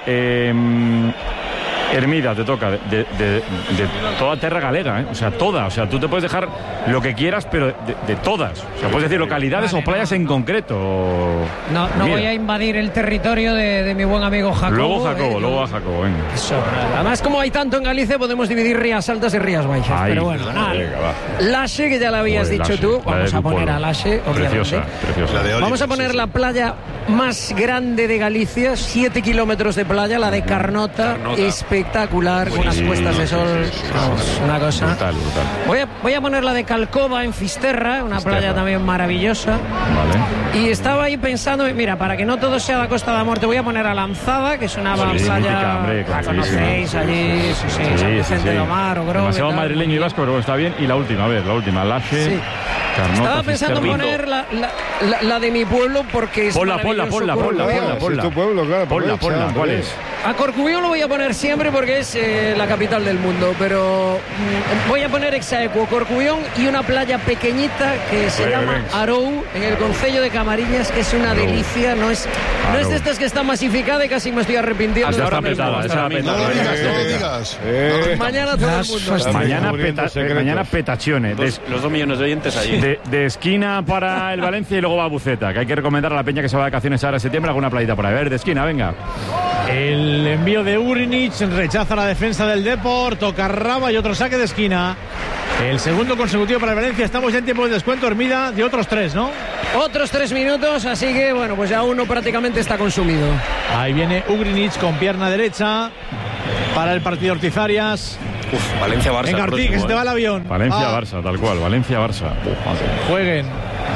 Hermida, te toca de toda terra galega, ¿eh? O sea, toda. O sea, tú te puedes dejar lo que quieras, pero de todas. O sea, puedes decir localidades o playas en concreto. No voy a invadir el territorio de mi buen amigo Jacobo. Luego a Jacobo, venga. Eso, además, como hay tanto en Galicia, podemos dividir Rías Altas y Rías Baixas. Pero bueno, nada. Lashe, que ya lo habías dicho tú. Vamos a poner a Lashe, obviamente. Preciosa. Vamos a poner la playa más grande de Galicia, 7 kilómetros de playa, la de Carnota. Espectacular. espectacular, unas puestas de sol, una cosa. Brutal. Voy a poner la de Calcova en Fisterra, una playa también maravillosa. Vale. Y estaba ahí pensando, mira, para que no todo sea la Costa de la Muerte, voy a poner a Lanzada, que es una playa, la conocéis allí, San Vicente de Omar, Ogrove. Demasiado madrileño y vasco, pero está bien. Y la última, Laje. Sí. Carnota, estaba pensando en poner la de mi pueblo porque es Ponla. Tu pueblo, claro. Ponla. ¿Cuál es? A Corcubión lo voy a poner siempre porque es la capital del mundo, pero voy a poner Exaequo, Corcubión y una playa pequeñita que se llama Arou, en el concello de Camariñas, que es una delicia, no es de estas que está masificada y casi me estoy arrepintiendo. Está petada. No lo digas. Mañana todo el mundo. Mañana petachione. Los 2 millones de oyentes allí. De esquina para el Valencia y luego va a Buceta, que hay que recomendar a la peña que se va de vacaciones ahora en septiembre alguna playita por ahí. A ver, de esquina, venga. El envío de Ugrinic rechaza la defensa del Depor, toca Raba y otro saque de esquina. El segundo consecutivo para el Valencia. Estamos ya en tiempo de descuento, Hermida, de otros 3, ¿no? Otros 3 minutos, así que bueno, pues ya uno prácticamente está consumido. Ahí viene Ugrinic con pierna derecha para el partido Ortizarias. Valencia-Barça. Venga, Ortiz, que se te va el avión. Valencia-Barça, tal cual, Valencia-Barça. Jueguen.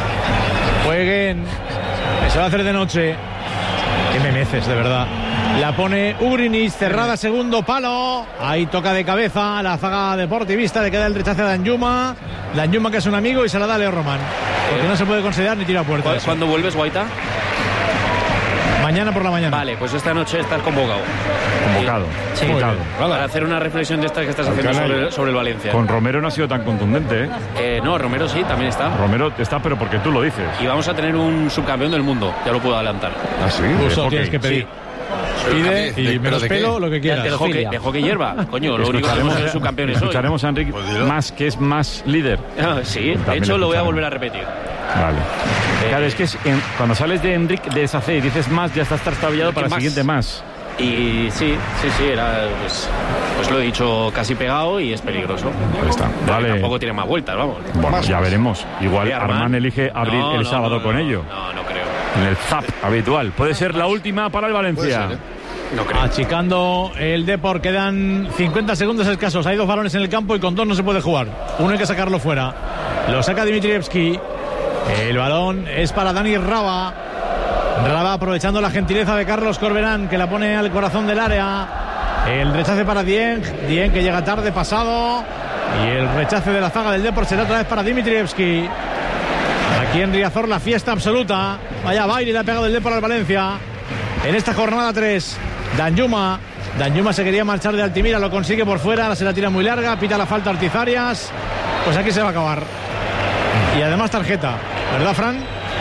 Se va a hacer de noche. Qué memeces, de verdad. La pone Ugrinic, cerrada, segundo palo. Ahí toca de cabeza la zaga deportivista. Le queda el rechace a Danjuma, que es un amigo, y se la da a Leo Román. Porque no se puede considerar ni tira a puerta. ¿Cuándo vuelves, Guaita? Mañana por la mañana. Vale, pues esta noche estás convocado. Sí. Para hacer una reflexión de estas que estás haciendo sobre el Valencia. Con Romero no ha sido tan contundente, No, Romero sí, también está. Romero está, pero porque tú lo dices. Y vamos a tener un subcampeón del mundo, ya lo puedo adelantar. ¿Ah, sí? Eso tienes que pedir. Pide y menos pelo, lo que quieras. De hockey hierba, coño, lo único que hemos sido subcampeones hoy. Escucharemos a Enrique más, que es más líder. Sí, de hecho lo voy a volver a repetir. Vale. Claro, es que cuando sales de Enrique de esa C y dices más, ya estás trastabillado para el siguiente más. Y sí, era pues lo he dicho casi pegado y es peligroso. Ahí está. Vale. Tampoco tiene más vueltas, vamos. Bueno, ya veremos. Igual Armán elige abrir el sábado con ello. No creo. En el zap habitual. Puede ser la última para el Valencia. No creo. Achicando el Depor, quedan 50 segundos escasos. Hay 2 balones en el campo y con 2 no se puede jugar. Uno hay que sacarlo fuera. Lo saca Dimitrievski. El balón es para Dani Raba. Raba aprovechando la gentileza de Carlos Corberán, que la pone al corazón del área. El rechace para Dieng que llega tarde, pasado. Y el rechace de la zaga del Depor será otra vez para Dimitrievski. Aquí en Riazor la fiesta absoluta. Vaya baile le ha pegado el Depor al Valencia en esta jornada 3. Danjuma se quería marchar de Altimira, lo consigue por fuera, ahora se la tira muy larga, pita la falta Ortizarias. Pues aquí se va a acabar. Y además tarjeta, ¿verdad, Fran?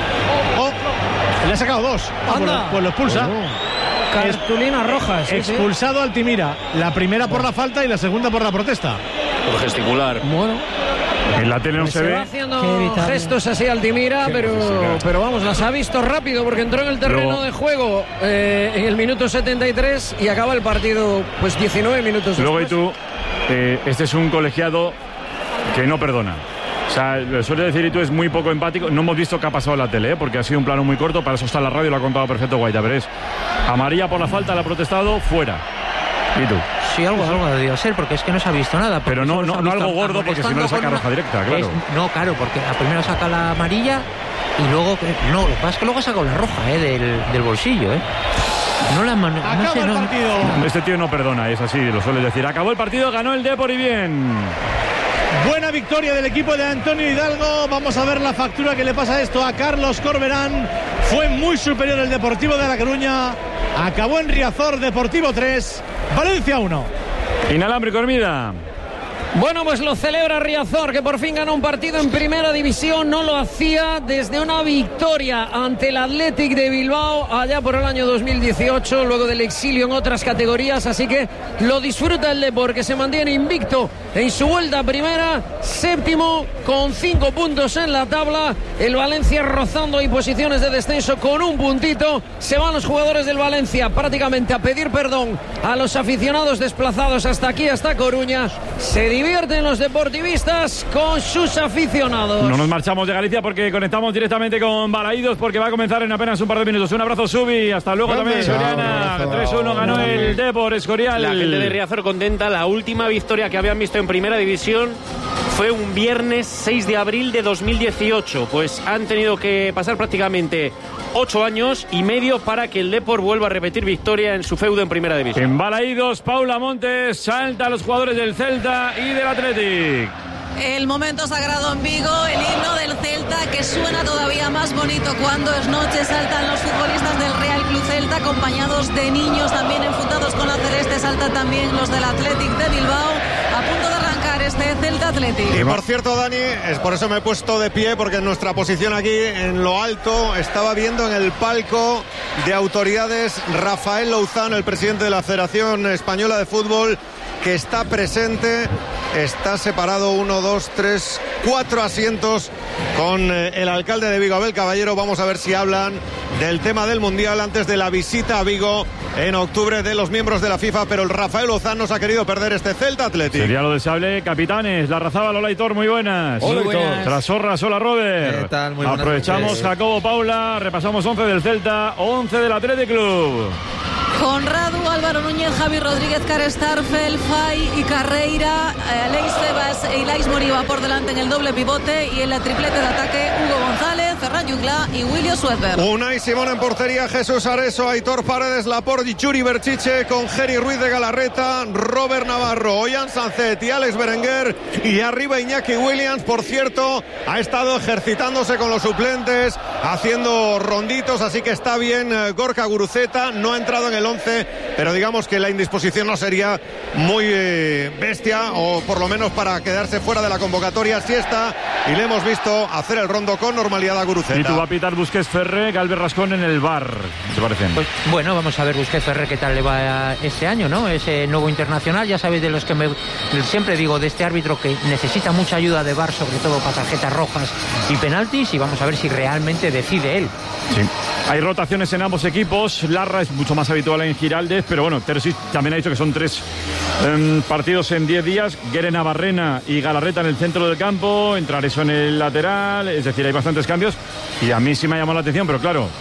Le ha sacado 2. Pues lo expulsa. Cartulina roja. Expulsado Altimira. La primera por la falta y la segunda por la protesta. Por gesticular. Bueno. En la tele no se ve. Va haciendo gestos así Altimira, pero vamos, las ha visto rápido porque entró en el terreno de juego en el minuto 73 y acaba el partido pues 19 minutos después. Luego y tú, este es un colegiado que no perdona. O sea, lo suele decir y tú es muy poco empático. No hemos visto qué ha pasado en la tele, porque ha sido un plano muy corto. Para eso está la radio, lo ha contado perfecto Guaita. Pero es amarilla por la falta, la ha protestado, fuera. ¿Y tú? Sí, algo debió ser, porque es que no se ha visto nada. Pero no algo gordo, porque si no le saca roja directa, claro. Claro, porque a primero saca la amarilla y luego... No, lo que pasa es que luego ha sacado la roja del bolsillo, No la mano. Acaba el partido. Este tío no perdona, es así, lo suele decir. Acabó el partido, ganó el Depor y bien. Buena victoria del equipo de Antonio Hidalgo. Vamos a ver la factura que le pasa esto a Carlos Corberán. Fue muy superior el Deportivo de La Coruña. Acabó en Riazor, Deportivo 3, Valencia 1. Inalámbrico, Hermida. Bueno, pues lo celebra Riazor, que por fin ganó un partido en primera división. No lo hacía desde una victoria ante el Athletic de Bilbao allá por el año 2018, luego del exilio en otras categorías. Así que lo disfruta el Depor, que se mantiene invicto en su vuelta primera, séptimo con 5 puntos en la tabla. El Valencia rozando ahí posiciones de descenso con un puntito. Se van los jugadores del Valencia prácticamente a pedir perdón a los aficionados desplazados hasta aquí, hasta Coruña. Se divierten los deportivistas con sus aficionados. No nos marchamos de Galicia porque conectamos directamente con Balaídos, porque va a comenzar en apenas un par de minutos. Un abrazo, Subi. Hasta luego también, Soriana. 3-1 ganó el Depor Escorial. La gente de Riazor contenta. La última victoria que habían visto en Primera División fue un viernes 6 de abril de 2018. Pues han tenido que pasar prácticamente 8 años y medio para que el Depor vuelva a repetir victoria en su feudo en Primera División. En Balaídos, Paula Montes salta a los jugadores del Celta y del Athletic. El momento sagrado en Vigo, el himno del Celta, que suena todavía más bonito cuando es noche. Saltan los futbolistas del Real Club Celta, acompañados de niños también enfundados con la celeste. Saltan también los del Athletic de Bilbao, a punto de arrancar este Celta Athletic. Y por cierto, Dani, es por eso me he puesto de pie, porque en nuestra posición aquí en lo alto estaba viendo en el palco de autoridades Rafael Louzán, el presidente de la Federación Española de Fútbol, que está presente. Está separado 1, 2, 3, 4 asientos con el alcalde de Vigo, Abel Caballero. Vamos a ver si hablan del tema del Mundial antes de la visita a Vigo en octubre de los miembros de la FIFA, pero el Rafael Lozán nos ha querido perder este Celta Athletic. Sería lo deseable. Capitanes, la Razaba, Lola Hitor, muy buenas. Hola, buenas. Trasorra, Sola, Robert. ¿Qué tal? Muy buenas. Aprovechamos noches. Jacobo, Paula, repasamos 11 del Celta, 11 del Athletic Club. Conrado, Álvaro Núñez, Javi Rodríguez, Care Starfel, Fay y Carreira, Leis Febas e Ilais Moriba por delante en el doble pivote, y en la triplete de ataque Hugo González, Ferran Jungla y William Suedberg. Unai Simón en portería, Jesús Areso, Aitor Paredes, Laporte y Churi Berchiche, con Geri Ruiz de Galarreta, Robert Navarro, Ollán Sancet y Alex Berenguer, y arriba Iñaki Williams. Por cierto, ha estado ejercitándose con los suplentes, haciendo ronditos, así que está bien. Gorka Guruceta no ha entrado en el 11, pero digamos que la indisposición no sería muy bestia, o por lo menos para quedarse fuera de la convocatoria. Sí está, y le hemos visto hacer el rondo con normalidad a Guruceta. Y tú va a pitar Busquets Ferrer, Galvez Rascón en el VAR, ¿te parece? Pues bueno, vamos a ver Busquets Ferrer qué tal le va este año, ¿no? Ese nuevo internacional, ya sabéis, de los que siempre digo, de este árbitro que necesita mucha ayuda de VAR, sobre todo para tarjetas rojas y penaltis, y vamos a ver si realmente decide él. Sí. Hay rotaciones en ambos equipos. Larra es mucho más habitual en Giraldez, pero bueno, Terzic también ha dicho que son 3 partidos en 10 días. Guere Navarrena y Galarreta en el centro del campo, entrar eso en el lateral, es decir, hay bastantes cambios, y a mí sí me ha llamado la atención, pero claro,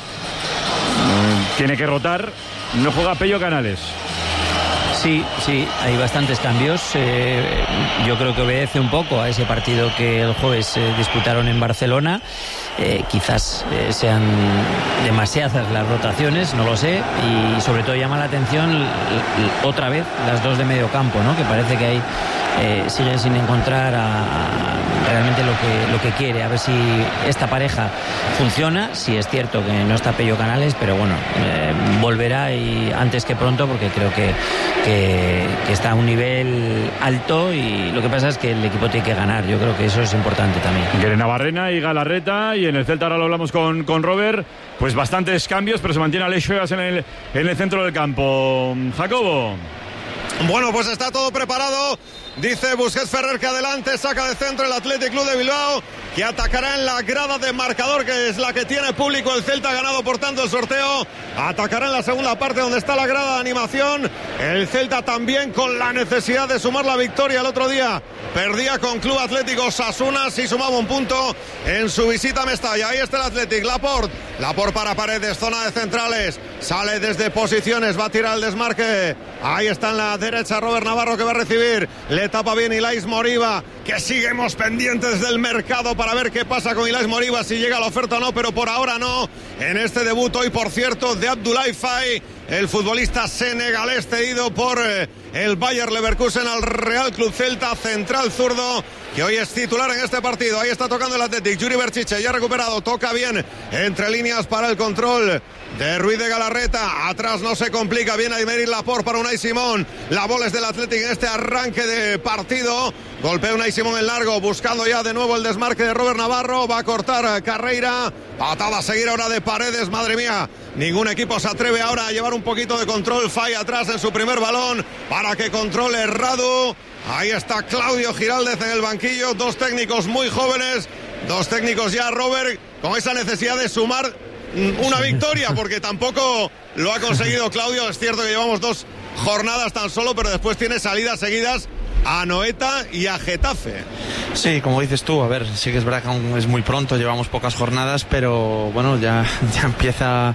tiene que rotar. No juega Pello Canales. Sí, hay bastantes cambios. Yo creo que obedece un poco a ese partido que el jueves disputaron en Barcelona. Quizás sean demasiadas las rotaciones, no lo sé, y sobre todo llama la atención otra vez las dos de medio campo, ¿no? Que parece que hay siguen sin encontrar realmente lo que quiere. A ver si esta pareja funciona. Si es cierto que no está Pello Canales, pero bueno, volverá y antes que pronto, porque creo que está a un nivel alto, y lo que pasa es que el equipo tiene que ganar. Yo creo que eso es importante también. Guere Navarrena y Galarreta, y en el Celta ahora lo hablamos con Robert, pues bastantes cambios, pero se mantiene Aleix Febas en el centro del campo. Jacobo. Bueno, pues está todo preparado. Dice Busquets Ferrer que adelante, saca de centro el Athletic Club de Bilbao, que atacará en la grada de marcador, que es la que tiene público. El Celta ha ganado por tanto el sorteo. Atacará en la segunda parte donde está la grada de animación. El Celta también con la necesidad de sumar la victoria. El otro día perdía con Club Atlético Osasuna, sí sumaba un punto en su visita a Mestalla. Ahí está el Athletic, Laporte para Paredes, zona de centrales, sale desde posiciones, va a tirar el desmarque. Ahí está en la derecha Robert Navarro, que va a recibir, le tapa bien Ilais Moriba, que seguimos pendientes del mercado para ver qué pasa con Ilais Moriba, si llega la oferta o no, pero por ahora no, en este debut hoy, por cierto, de Abdoulaye Faye, el futbolista senegalés cedido por el Bayer Leverkusen al Real Club Celta, central zurdo, que hoy es titular en este partido. Ahí está tocando el Athletic, Yuri Berchiche, ya recuperado, toca bien entre líneas para el control de Ruiz de Galarreta. Atrás no se complica, bien Aymeric Laporte para Unai Simón. La bola es del Athletic en este arranque de partido. golpea Unai Simón en largo, buscando ya de nuevo el desmarque de Robert Navarro, va a cortar Carreira, patada a seguir ahora de Paredes, madre mía, ningún equipo se atreve ahora a llevar un poquito de control, falla atrás en su primer balón, para que controle Radu, ahí está Claudio Giraldez en el banquillo, dos técnicos muy jóvenes, dos técnicos ya, Robert, con esa necesidad de sumar una victoria, porque tampoco lo ha conseguido Claudio, es cierto que llevamos 2 jornadas tan solo, pero después tiene salidas seguidas a Anoeta y a Getafe. Sí, como dices tú, a ver, sí que es verdad que aún es muy pronto, llevamos pocas jornadas, pero bueno, ya empieza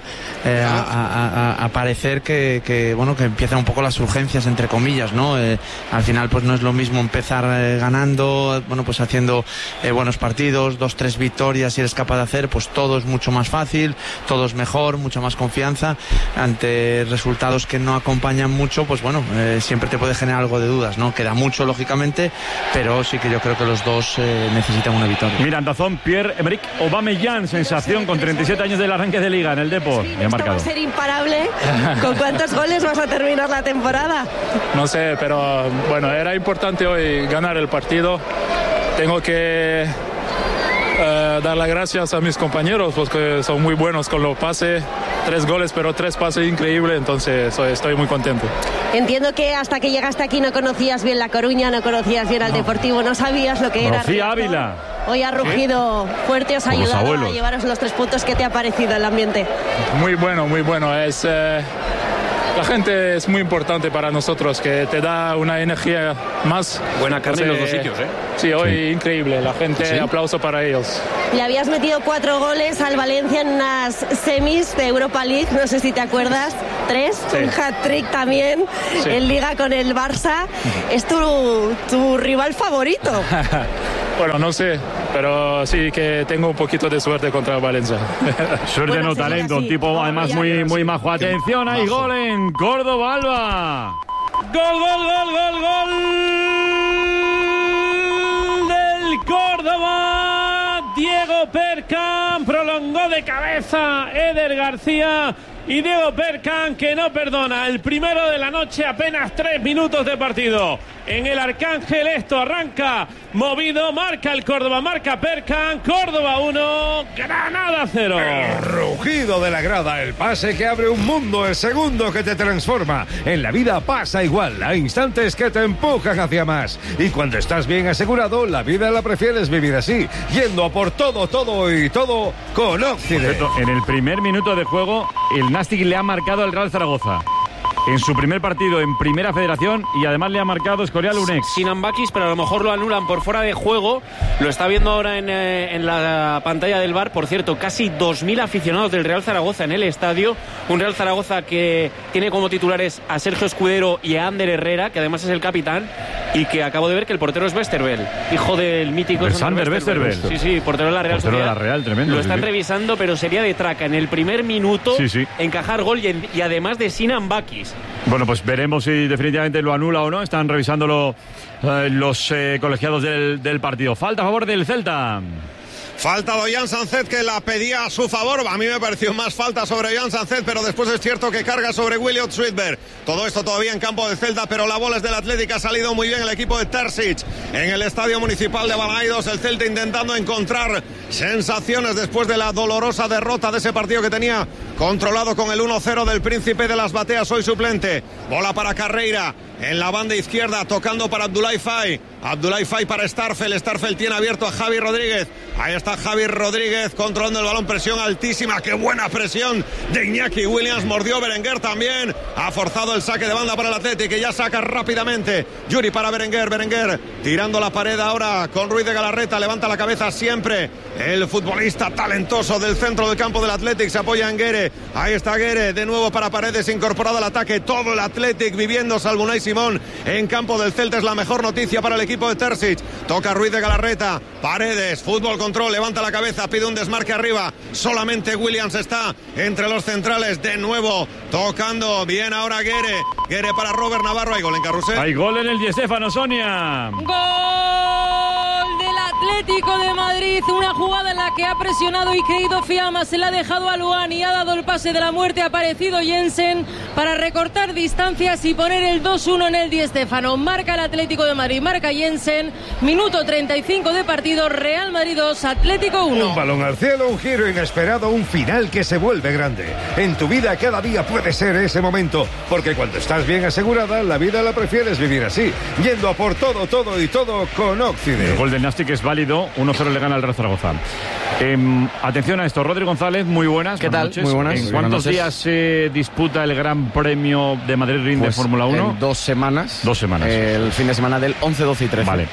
a parecer que bueno, que empiezan un poco las urgencias, entre comillas, ¿no? Al final pues no es lo mismo empezar ganando, bueno, pues haciendo buenos partidos, 2-3 victorias, si eres capaz de hacer, pues todo es mucho más fácil, todo es mejor, mucha más confianza. Ante resultados que no acompañan mucho, pues bueno, siempre te puede generar algo de dudas, ¿no? Queda mucho, lógicamente, pero sí que yo creo que los dos necesitan una victoria. Mira, en DAZN, Pierre-Emerick Aubameyang, sensación con 37 años del arranque de Liga en el Depor. Sí, esto va a ser imparable. ¿Con cuántos goles vas a terminar la temporada? No sé, pero bueno, era importante hoy ganar el partido. Tengo que dar las gracias a mis compañeros porque son muy buenos con los pases. 3 goles, pero 3 pases increíbles, entonces estoy muy contento. Entiendo que hasta que llegaste aquí no conocías bien La Coruña, no conocías bien al Deportivo, no sabías lo que era. Rocío Ávila. Hoy ha rugido fuerte, os ha ayudado a llevaros los 3 puntos. ¿Qué te ha parecido el ambiente? Muy bueno, muy bueno. La gente es muy importante para nosotros, que te da una energía más. Buena carne en los dos sitios, ¿eh? Sí, hoy increíble. La gente, aplauso para ellos. Le habías metido 4 goles al Valencia en unas semis de Europa League, no sé si te acuerdas. 3, un hat-trick también en Liga con el Barça. Es tu rival favorito. Bueno, no sé, pero sí que tengo un poquito de suerte contra Valencia. Suerte, bueno, no talento, un tipo además muy majo. Atención, hay gol en Córdoba, Alba. Gol del Córdoba. Diego Perkan prolongó de cabeza Eder García. Y Diego Perkan, que no perdona, el primero de la noche, apenas 3 minutos de partido. En el Arcángel esto arranca movido, marca el Córdoba, marca Perkan, Córdoba 1, Granada 0. El rugido de la grada, el pase que abre un mundo, el segundo que te transforma. En la vida pasa igual, hay instantes que te empujan hacia más. Y cuando estás bien asegurado, la vida la prefieres vivir así, yendo a por todo con Occident. En el primer minuto de juego, el Nastic le ha marcado al Real Zaragoza. En su primer partido en Primera Federación, y además le ha marcado Escorial un ex. Sinan Bakis, pero a lo mejor lo anulan por fuera de juego. Lo está viendo ahora en la pantalla del VAR. Por cierto, casi 2.000 aficionados del Real Zaragoza en el estadio. Un Real Zaragoza que tiene como titulares a Sergio Escudero y a Ander Herrera, que además es el capitán, y que acabo de ver que el portero es Westerveld, hijo del mítico Sander Westerveld. Sí, portero de la Real Sociedad. De la Real, tremendo. Lo están revisando, pero sería de traca en el primer minuto encajar gol y además de Sinan Bakis. Bueno, pues veremos si definitivamente lo anula o no. Están revisándolo los colegiados del partido. Falta a favor del Celta. Falta de Ollán Sánchez, que la pedía a su favor. A mí me pareció más falta sobre Ollán Sánchez, pero después es cierto que carga sobre Williot Sweetberg. Todo esto todavía en campo del Celta, pero la bola es del Atlético. Ha salido muy bien el equipo de Terzic en el Estadio Municipal de Balaidos. El Celta intentando encontrar sensaciones después de la dolorosa derrota de ese partido que tenía controlado con el 1-0 del Príncipe de las Bateas, hoy suplente. Bola para Carreira en la banda izquierda, tocando para Abdoulaye Faye. Abdoulaye Faye para Starfel. Starfel tiene abierto a Javi Rodríguez. Ahí está Javi Rodríguez controlando el balón. Presión altísima. Qué buena presión de Iñaki Williams. Mordió Berenguer también. Ha forzado el saque de banda para el Athletic, que ya saca rápidamente. Yuri para Berenguer. Berenguer tirando la pared ahora con Ruiz de Galarreta. Levanta la cabeza siempre el futbolista talentoso del centro del campo del Athletic. Se apoya en Guere. Ahí está Guere. De nuevo para Paredes, incorporado al ataque. Todo el Athletic viviendo, salvo Unai Simón en campo del Celta. Es la mejor noticia para el equipo de Terzic. Toca Ruiz de Galarreta. Paredes, fútbol control, levanta la cabeza, pide un desmarque arriba. Solamente Williams está entre los centrales. De nuevo tocando bien ahora Guere. Guere para Robert Navarro. Hay gol en Carrusel. Hay gol en el Di Stéfano, Sonia. Gol del Atlético de Madrid. Una jugada en la que ha presionado y creído Fiamma. Se la ha dejado a Luan y ha dado el pase de la muerte. Ha aparecido Jensen. para recortar distancias y poner el 2-1 en el Di Stéfano. Marca el Atlético de Madrid, marca Jensen, minuto 35 de partido, Real Madrid 2, Atlético 1. Un balón al cielo, un giro inesperado, un final que se vuelve grande. En tu vida cada día puede ser ese momento, porque cuando estás bien asegurada, la vida la prefieres vivir así, yendo a por todo, todo y todo con Occident. El gol del Nastic es válido, 1-0 le gana al Real Zaragoza. Atención a esto, Rodri González, muy buenas. ¿Qué tal? Noches. Muy buenas. ¿En cuántos días se disputa el Gran Premio de Madrid Ring de Fórmula 1? En 2 semanas. 2 semanas. El fin de semana del 11, 12 y 13. Vale.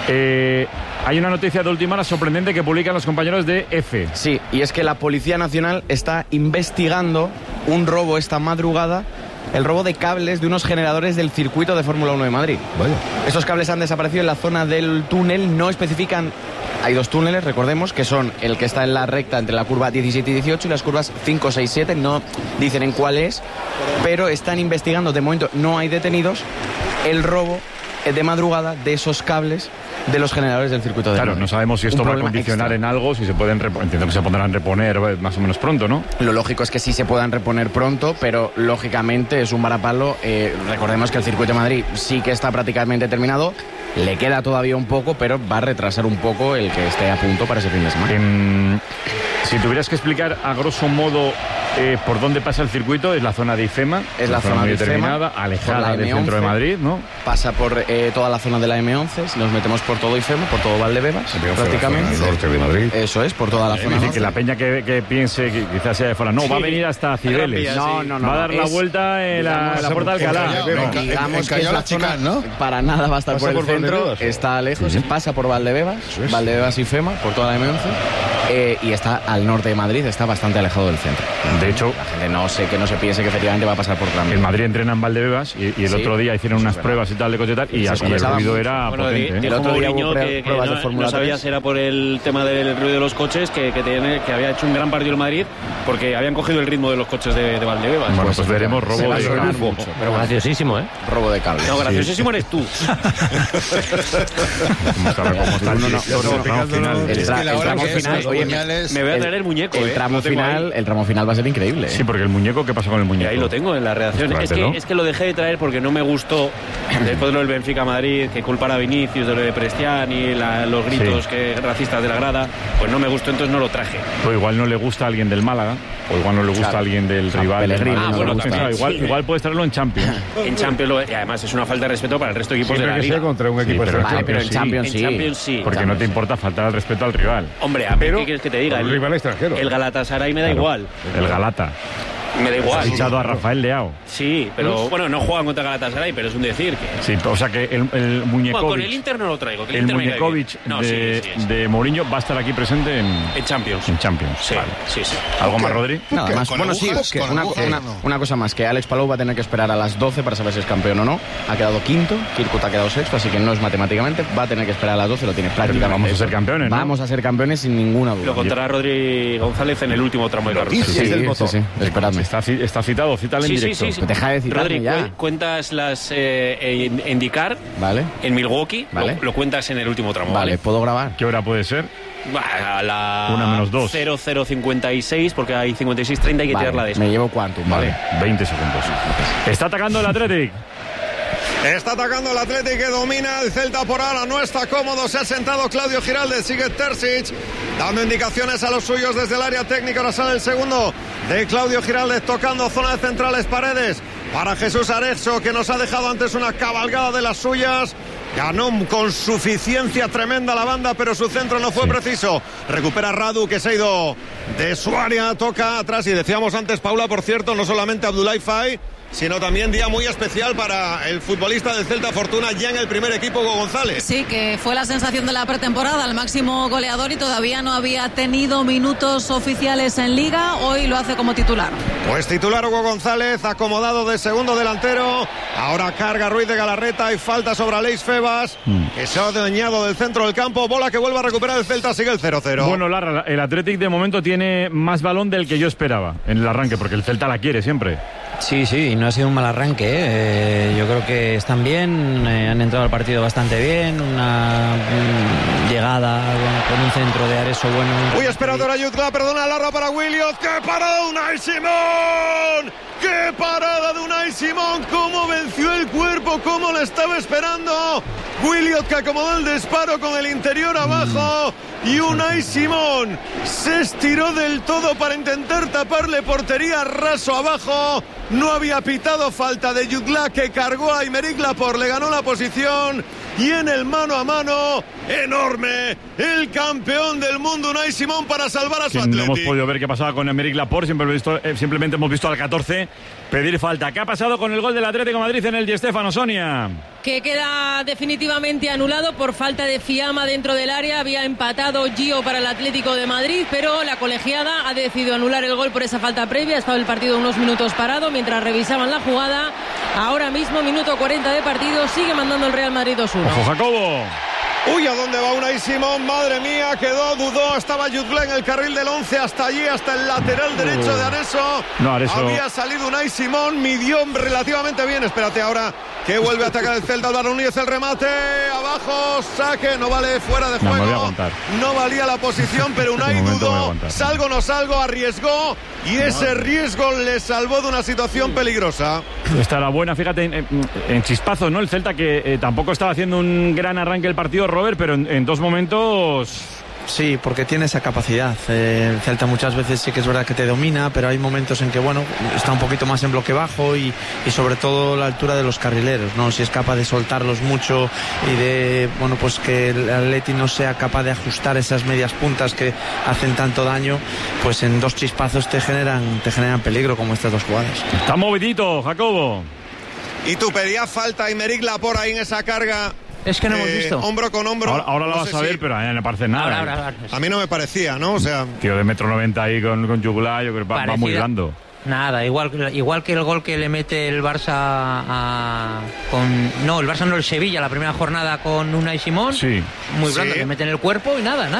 Hay una noticia de última hora sorprendente que publican los compañeros de EFE. Sí, y es que la Policía Nacional está investigando un robo esta madrugada, el robo de cables de unos generadores del circuito de Fórmula 1 de Madrid. Vaya. Estos cables han desaparecido en la zona del túnel, no especifican. Hay 2 túneles, recordemos, que son el que está en la recta entre la curva 17 y 18 y las curvas 5, 6, 7. No dicen en cuál es, pero están investigando, de momento no hay detenidos, el robo de madrugada de esos cables de los generadores del circuito de Claro, Madrid. no sabemos si esto va a condicionar en algo, si se pueden entiendo que se podrán reponer más o menos pronto, ¿no? Lo lógico es que sí se puedan reponer pronto, pero lógicamente es un varapalo. Recordemos que el circuito de Madrid sí que está prácticamente terminado. Le queda todavía un poco, pero va a retrasar un poco el que esté a punto para ese fin de semana. Si tuvieras que explicar a grosso modo por dónde pasa el circuito, es la zona de IFEMA. Es la zona muy de determinada, IFEMA, alejada del centro de Madrid, ¿no? Pasa por toda la zona de la M11, si nos metemos por todo IFEMA, por todo Valdebebas, prácticamente. El norte de Madrid. Eso es, por toda la zona Dice norte. que la peña que piense que quizás sea de fuera, no, va a venir hasta Cibeles. No. Va a dar la vuelta en la Puerta de Alcalá. Digamos que es la zona, ¿no? Para nada va a estar por el centro, está lejos, pasa por Valdebebas, Valdebebas y IFEMA, por toda la M11, y está al norte de Madrid, está bastante alejado del centro. De hecho, la gente que no se piense que efectivamente va a pasar por Gran. En Madrid entrenan Valdebebas y el otro día hicieron unas pruebas y tal de coche y tal, y el ruido era potente. El otro día hubo pruebas de Fórmula 3. No sabía si era por el tema del ruido de los coches que había hecho un gran partido el Madrid porque habían cogido el ritmo de los coches de Valdebebas. Bueno, pues veremos robo de cable. Pero graciosísimo, ¿eh? Robo de cable. No, graciosísimo eres tú. Me voy a traer el muñeco. El tramo final va a ser increíble. Sí, porque el muñeco, ¿qué pasa con el muñeco? Ahí lo tengo en la redacción. Es que lo dejé de traer porque no me gustó después de lo del Benfica Madrid, que culpara a Vinicius de lo de Prestiani, los gritos racistas de la grada, pues no me gustó, entonces no lo traje. Pues igual no le gusta a alguien del Málaga, o igual no le gusta a alguien del rival. Igual puedes traerlo en Champions. En Champions, y además es una falta de respeto para el resto de equipos de la liga. Contra un equipo pero en Champions sí. Porque no te importa faltar al respeto al rival. Hombre, a mí, ¿qué quieres que te diga? El rival extranjero. El Galatasaray me da igual. El Galata. Me da igual. Has fichado a Rafael Leao. Sí, pero bueno, no juegan contra Galatasaray, pero es un decir que... Sí, o sea que el Muñekovic... Bueno, con el Inter no lo traigo. El Muñekovic de Mourinho va a estar aquí presente en Champions. En Champions. Sí, vale. sí. ¿Algo más, Rodri? Nada más. Bueno, sí, una cosa más, que Alex Palou va a tener que esperar a las 12 para saber si es campeón o no. Ha quedado quinto, Kirkut ha quedado sexto, así que no es matemáticamente, va a tener que esperar a las 12, lo tiene prácticamente. Vamos a ser campeones, ¿no? Vamos a ser campeones sin ninguna duda. Lo contará Rodri González en el último tramo de carrera. Sí, esperadme. Está citado, cítale en directo. Sí. Deja de citarme Rodri, ya. cuentas las IndyCar, vale, en Milwaukee, vale, lo cuentas en el último tramo, ¿vale? ¿Puedo grabar? ¿Qué hora puede ser? A la 1-2. 00:56, porque hay 56:30, hay que tirarla de eso. Me llevo Quantum, vale. 20 segundos. Está atacando el Athletic. Está atacando el Athletic, que domina el Celta por ahora. No está cómodo, se ha sentado Claudio Giraldez. Sigue Terzic dando indicaciones a los suyos desde el área técnica. Ahora sale el segundo de Claudio Giraldez, tocando zona de centrales, Paredes para Jesús Arezzo, que nos ha dejado antes una cabalgada de las suyas. Ganó con suficiencia tremenda la banda, pero su centro no fue preciso. Recupera Radu, que se ha ido de su área, toca atrás. Y decíamos antes, Paula, por cierto, no solamente Abdoulaye Faye, sino también día muy especial para el futbolista del Celta Fortuna, ya en el primer equipo, Hugo González. Sí, que fue la sensación de la pretemporada, el máximo goleador, y todavía no había tenido minutos oficiales en Liga. Hoy lo hace como titular. Pues titular Hugo González, acomodado de segundo delantero. Ahora carga Ruiz de Galarreta y falta sobre Aleix Febas, que se ha adueñado del centro del campo. Bola que vuelve a recuperar el Celta, sigue el 0-0. Bueno, Lara, el Athletic de momento tiene más balón del que yo esperaba en el arranque, porque el Celta la quiere siempre. Sí, no ha sido un mal arranque. Yo creo que están bien, han entrado al partido bastante bien, una llegada con un centro de Areso bueno. Uy, esperando a Jutgla, perdona, Larra para Williot. ¡Qué parada de Unai Simón! ¡Qué parada de Unai Simón! ¡Cómo venció el cuerpo! ¡Cómo la estaba esperando! Williot, que acomodó el disparo con el interior abajo. Y Unai Simón se estiró del todo para intentar taparle portería, raso abajo. No había pitado falta de Jutgla, que cargó a Aymeric Laporte, le ganó la posición. Y en el mano a mano, enorme, el campeón del mundo Unai Simón para salvar a su Atleti. No hemos podido ver qué pasaba con Aymeric Laporte, simplemente hemos visto al 14 pedir falta. ¿Qué ha pasado con el gol del Atlético de Madrid en el Di Stéfano, Sonia? Que queda definitivamente anulado por falta de Fiamma dentro del área. Había empatado Gio para el Atlético de Madrid, pero la colegiada ha decidido anular el gol por esa falta previa. Ha estado el partido unos minutos parado mientras revisaban la jugada. Ahora mismo, minuto 40 de partido, sigue mandando el Real Madrid 2-1. ¡Ojo, Jacobo! Uy, ¿a dónde va Unai Simón? Madre mía, dudó, estaba Jutgla en el carril del 11 hasta allí, hasta el lateral derecho de Areso. No, Areso. Había salido Unai Simón, midió relativamente bien. Espérate ahora que vuelve a atacar el Celta, Álvaro Núñez, el remate, abajo, saque, no vale, fuera de juego. No valía la posición, pero Unai dudó, salgo, no salgo, arriesgó y ese riesgo le salvó de una situación peligrosa. Está la buena, fíjate, en chispazos, ¿no? El Celta que tampoco estaba haciendo un gran arranque el partido, Robert, pero en dos momentos... Sí, porque tiene esa capacidad. El Celta muchas veces sí que es verdad que te domina, pero hay momentos en que, bueno, está un poquito más en bloque bajo y sobre todo la altura de los carrileros, ¿no? Si es capaz de soltarlos mucho y de, bueno, pues que el Atleti no sea capaz de ajustar esas medias puntas que hacen tanto daño, pues en dos chispazos te generan peligro, como estas dos jugadas. Está movidito, Jacobo. Y tú pedías falta, Aymeric Laporte ahí en esa carga. Es que no hemos visto. Hombro con hombro. Ahora lo vas a ver, pero a mí no me parece nada. Ahora. A mí no me parecía, ¿no? O sea, tío de 1,90 m ahí con Jutgla, yo creo que va muy blando. Nada, igual que el gol que le mete el Barça el Barça no, el Sevilla, la primera jornada con Unai Simón. Sí. Muy blando, le mete en el cuerpo y nada.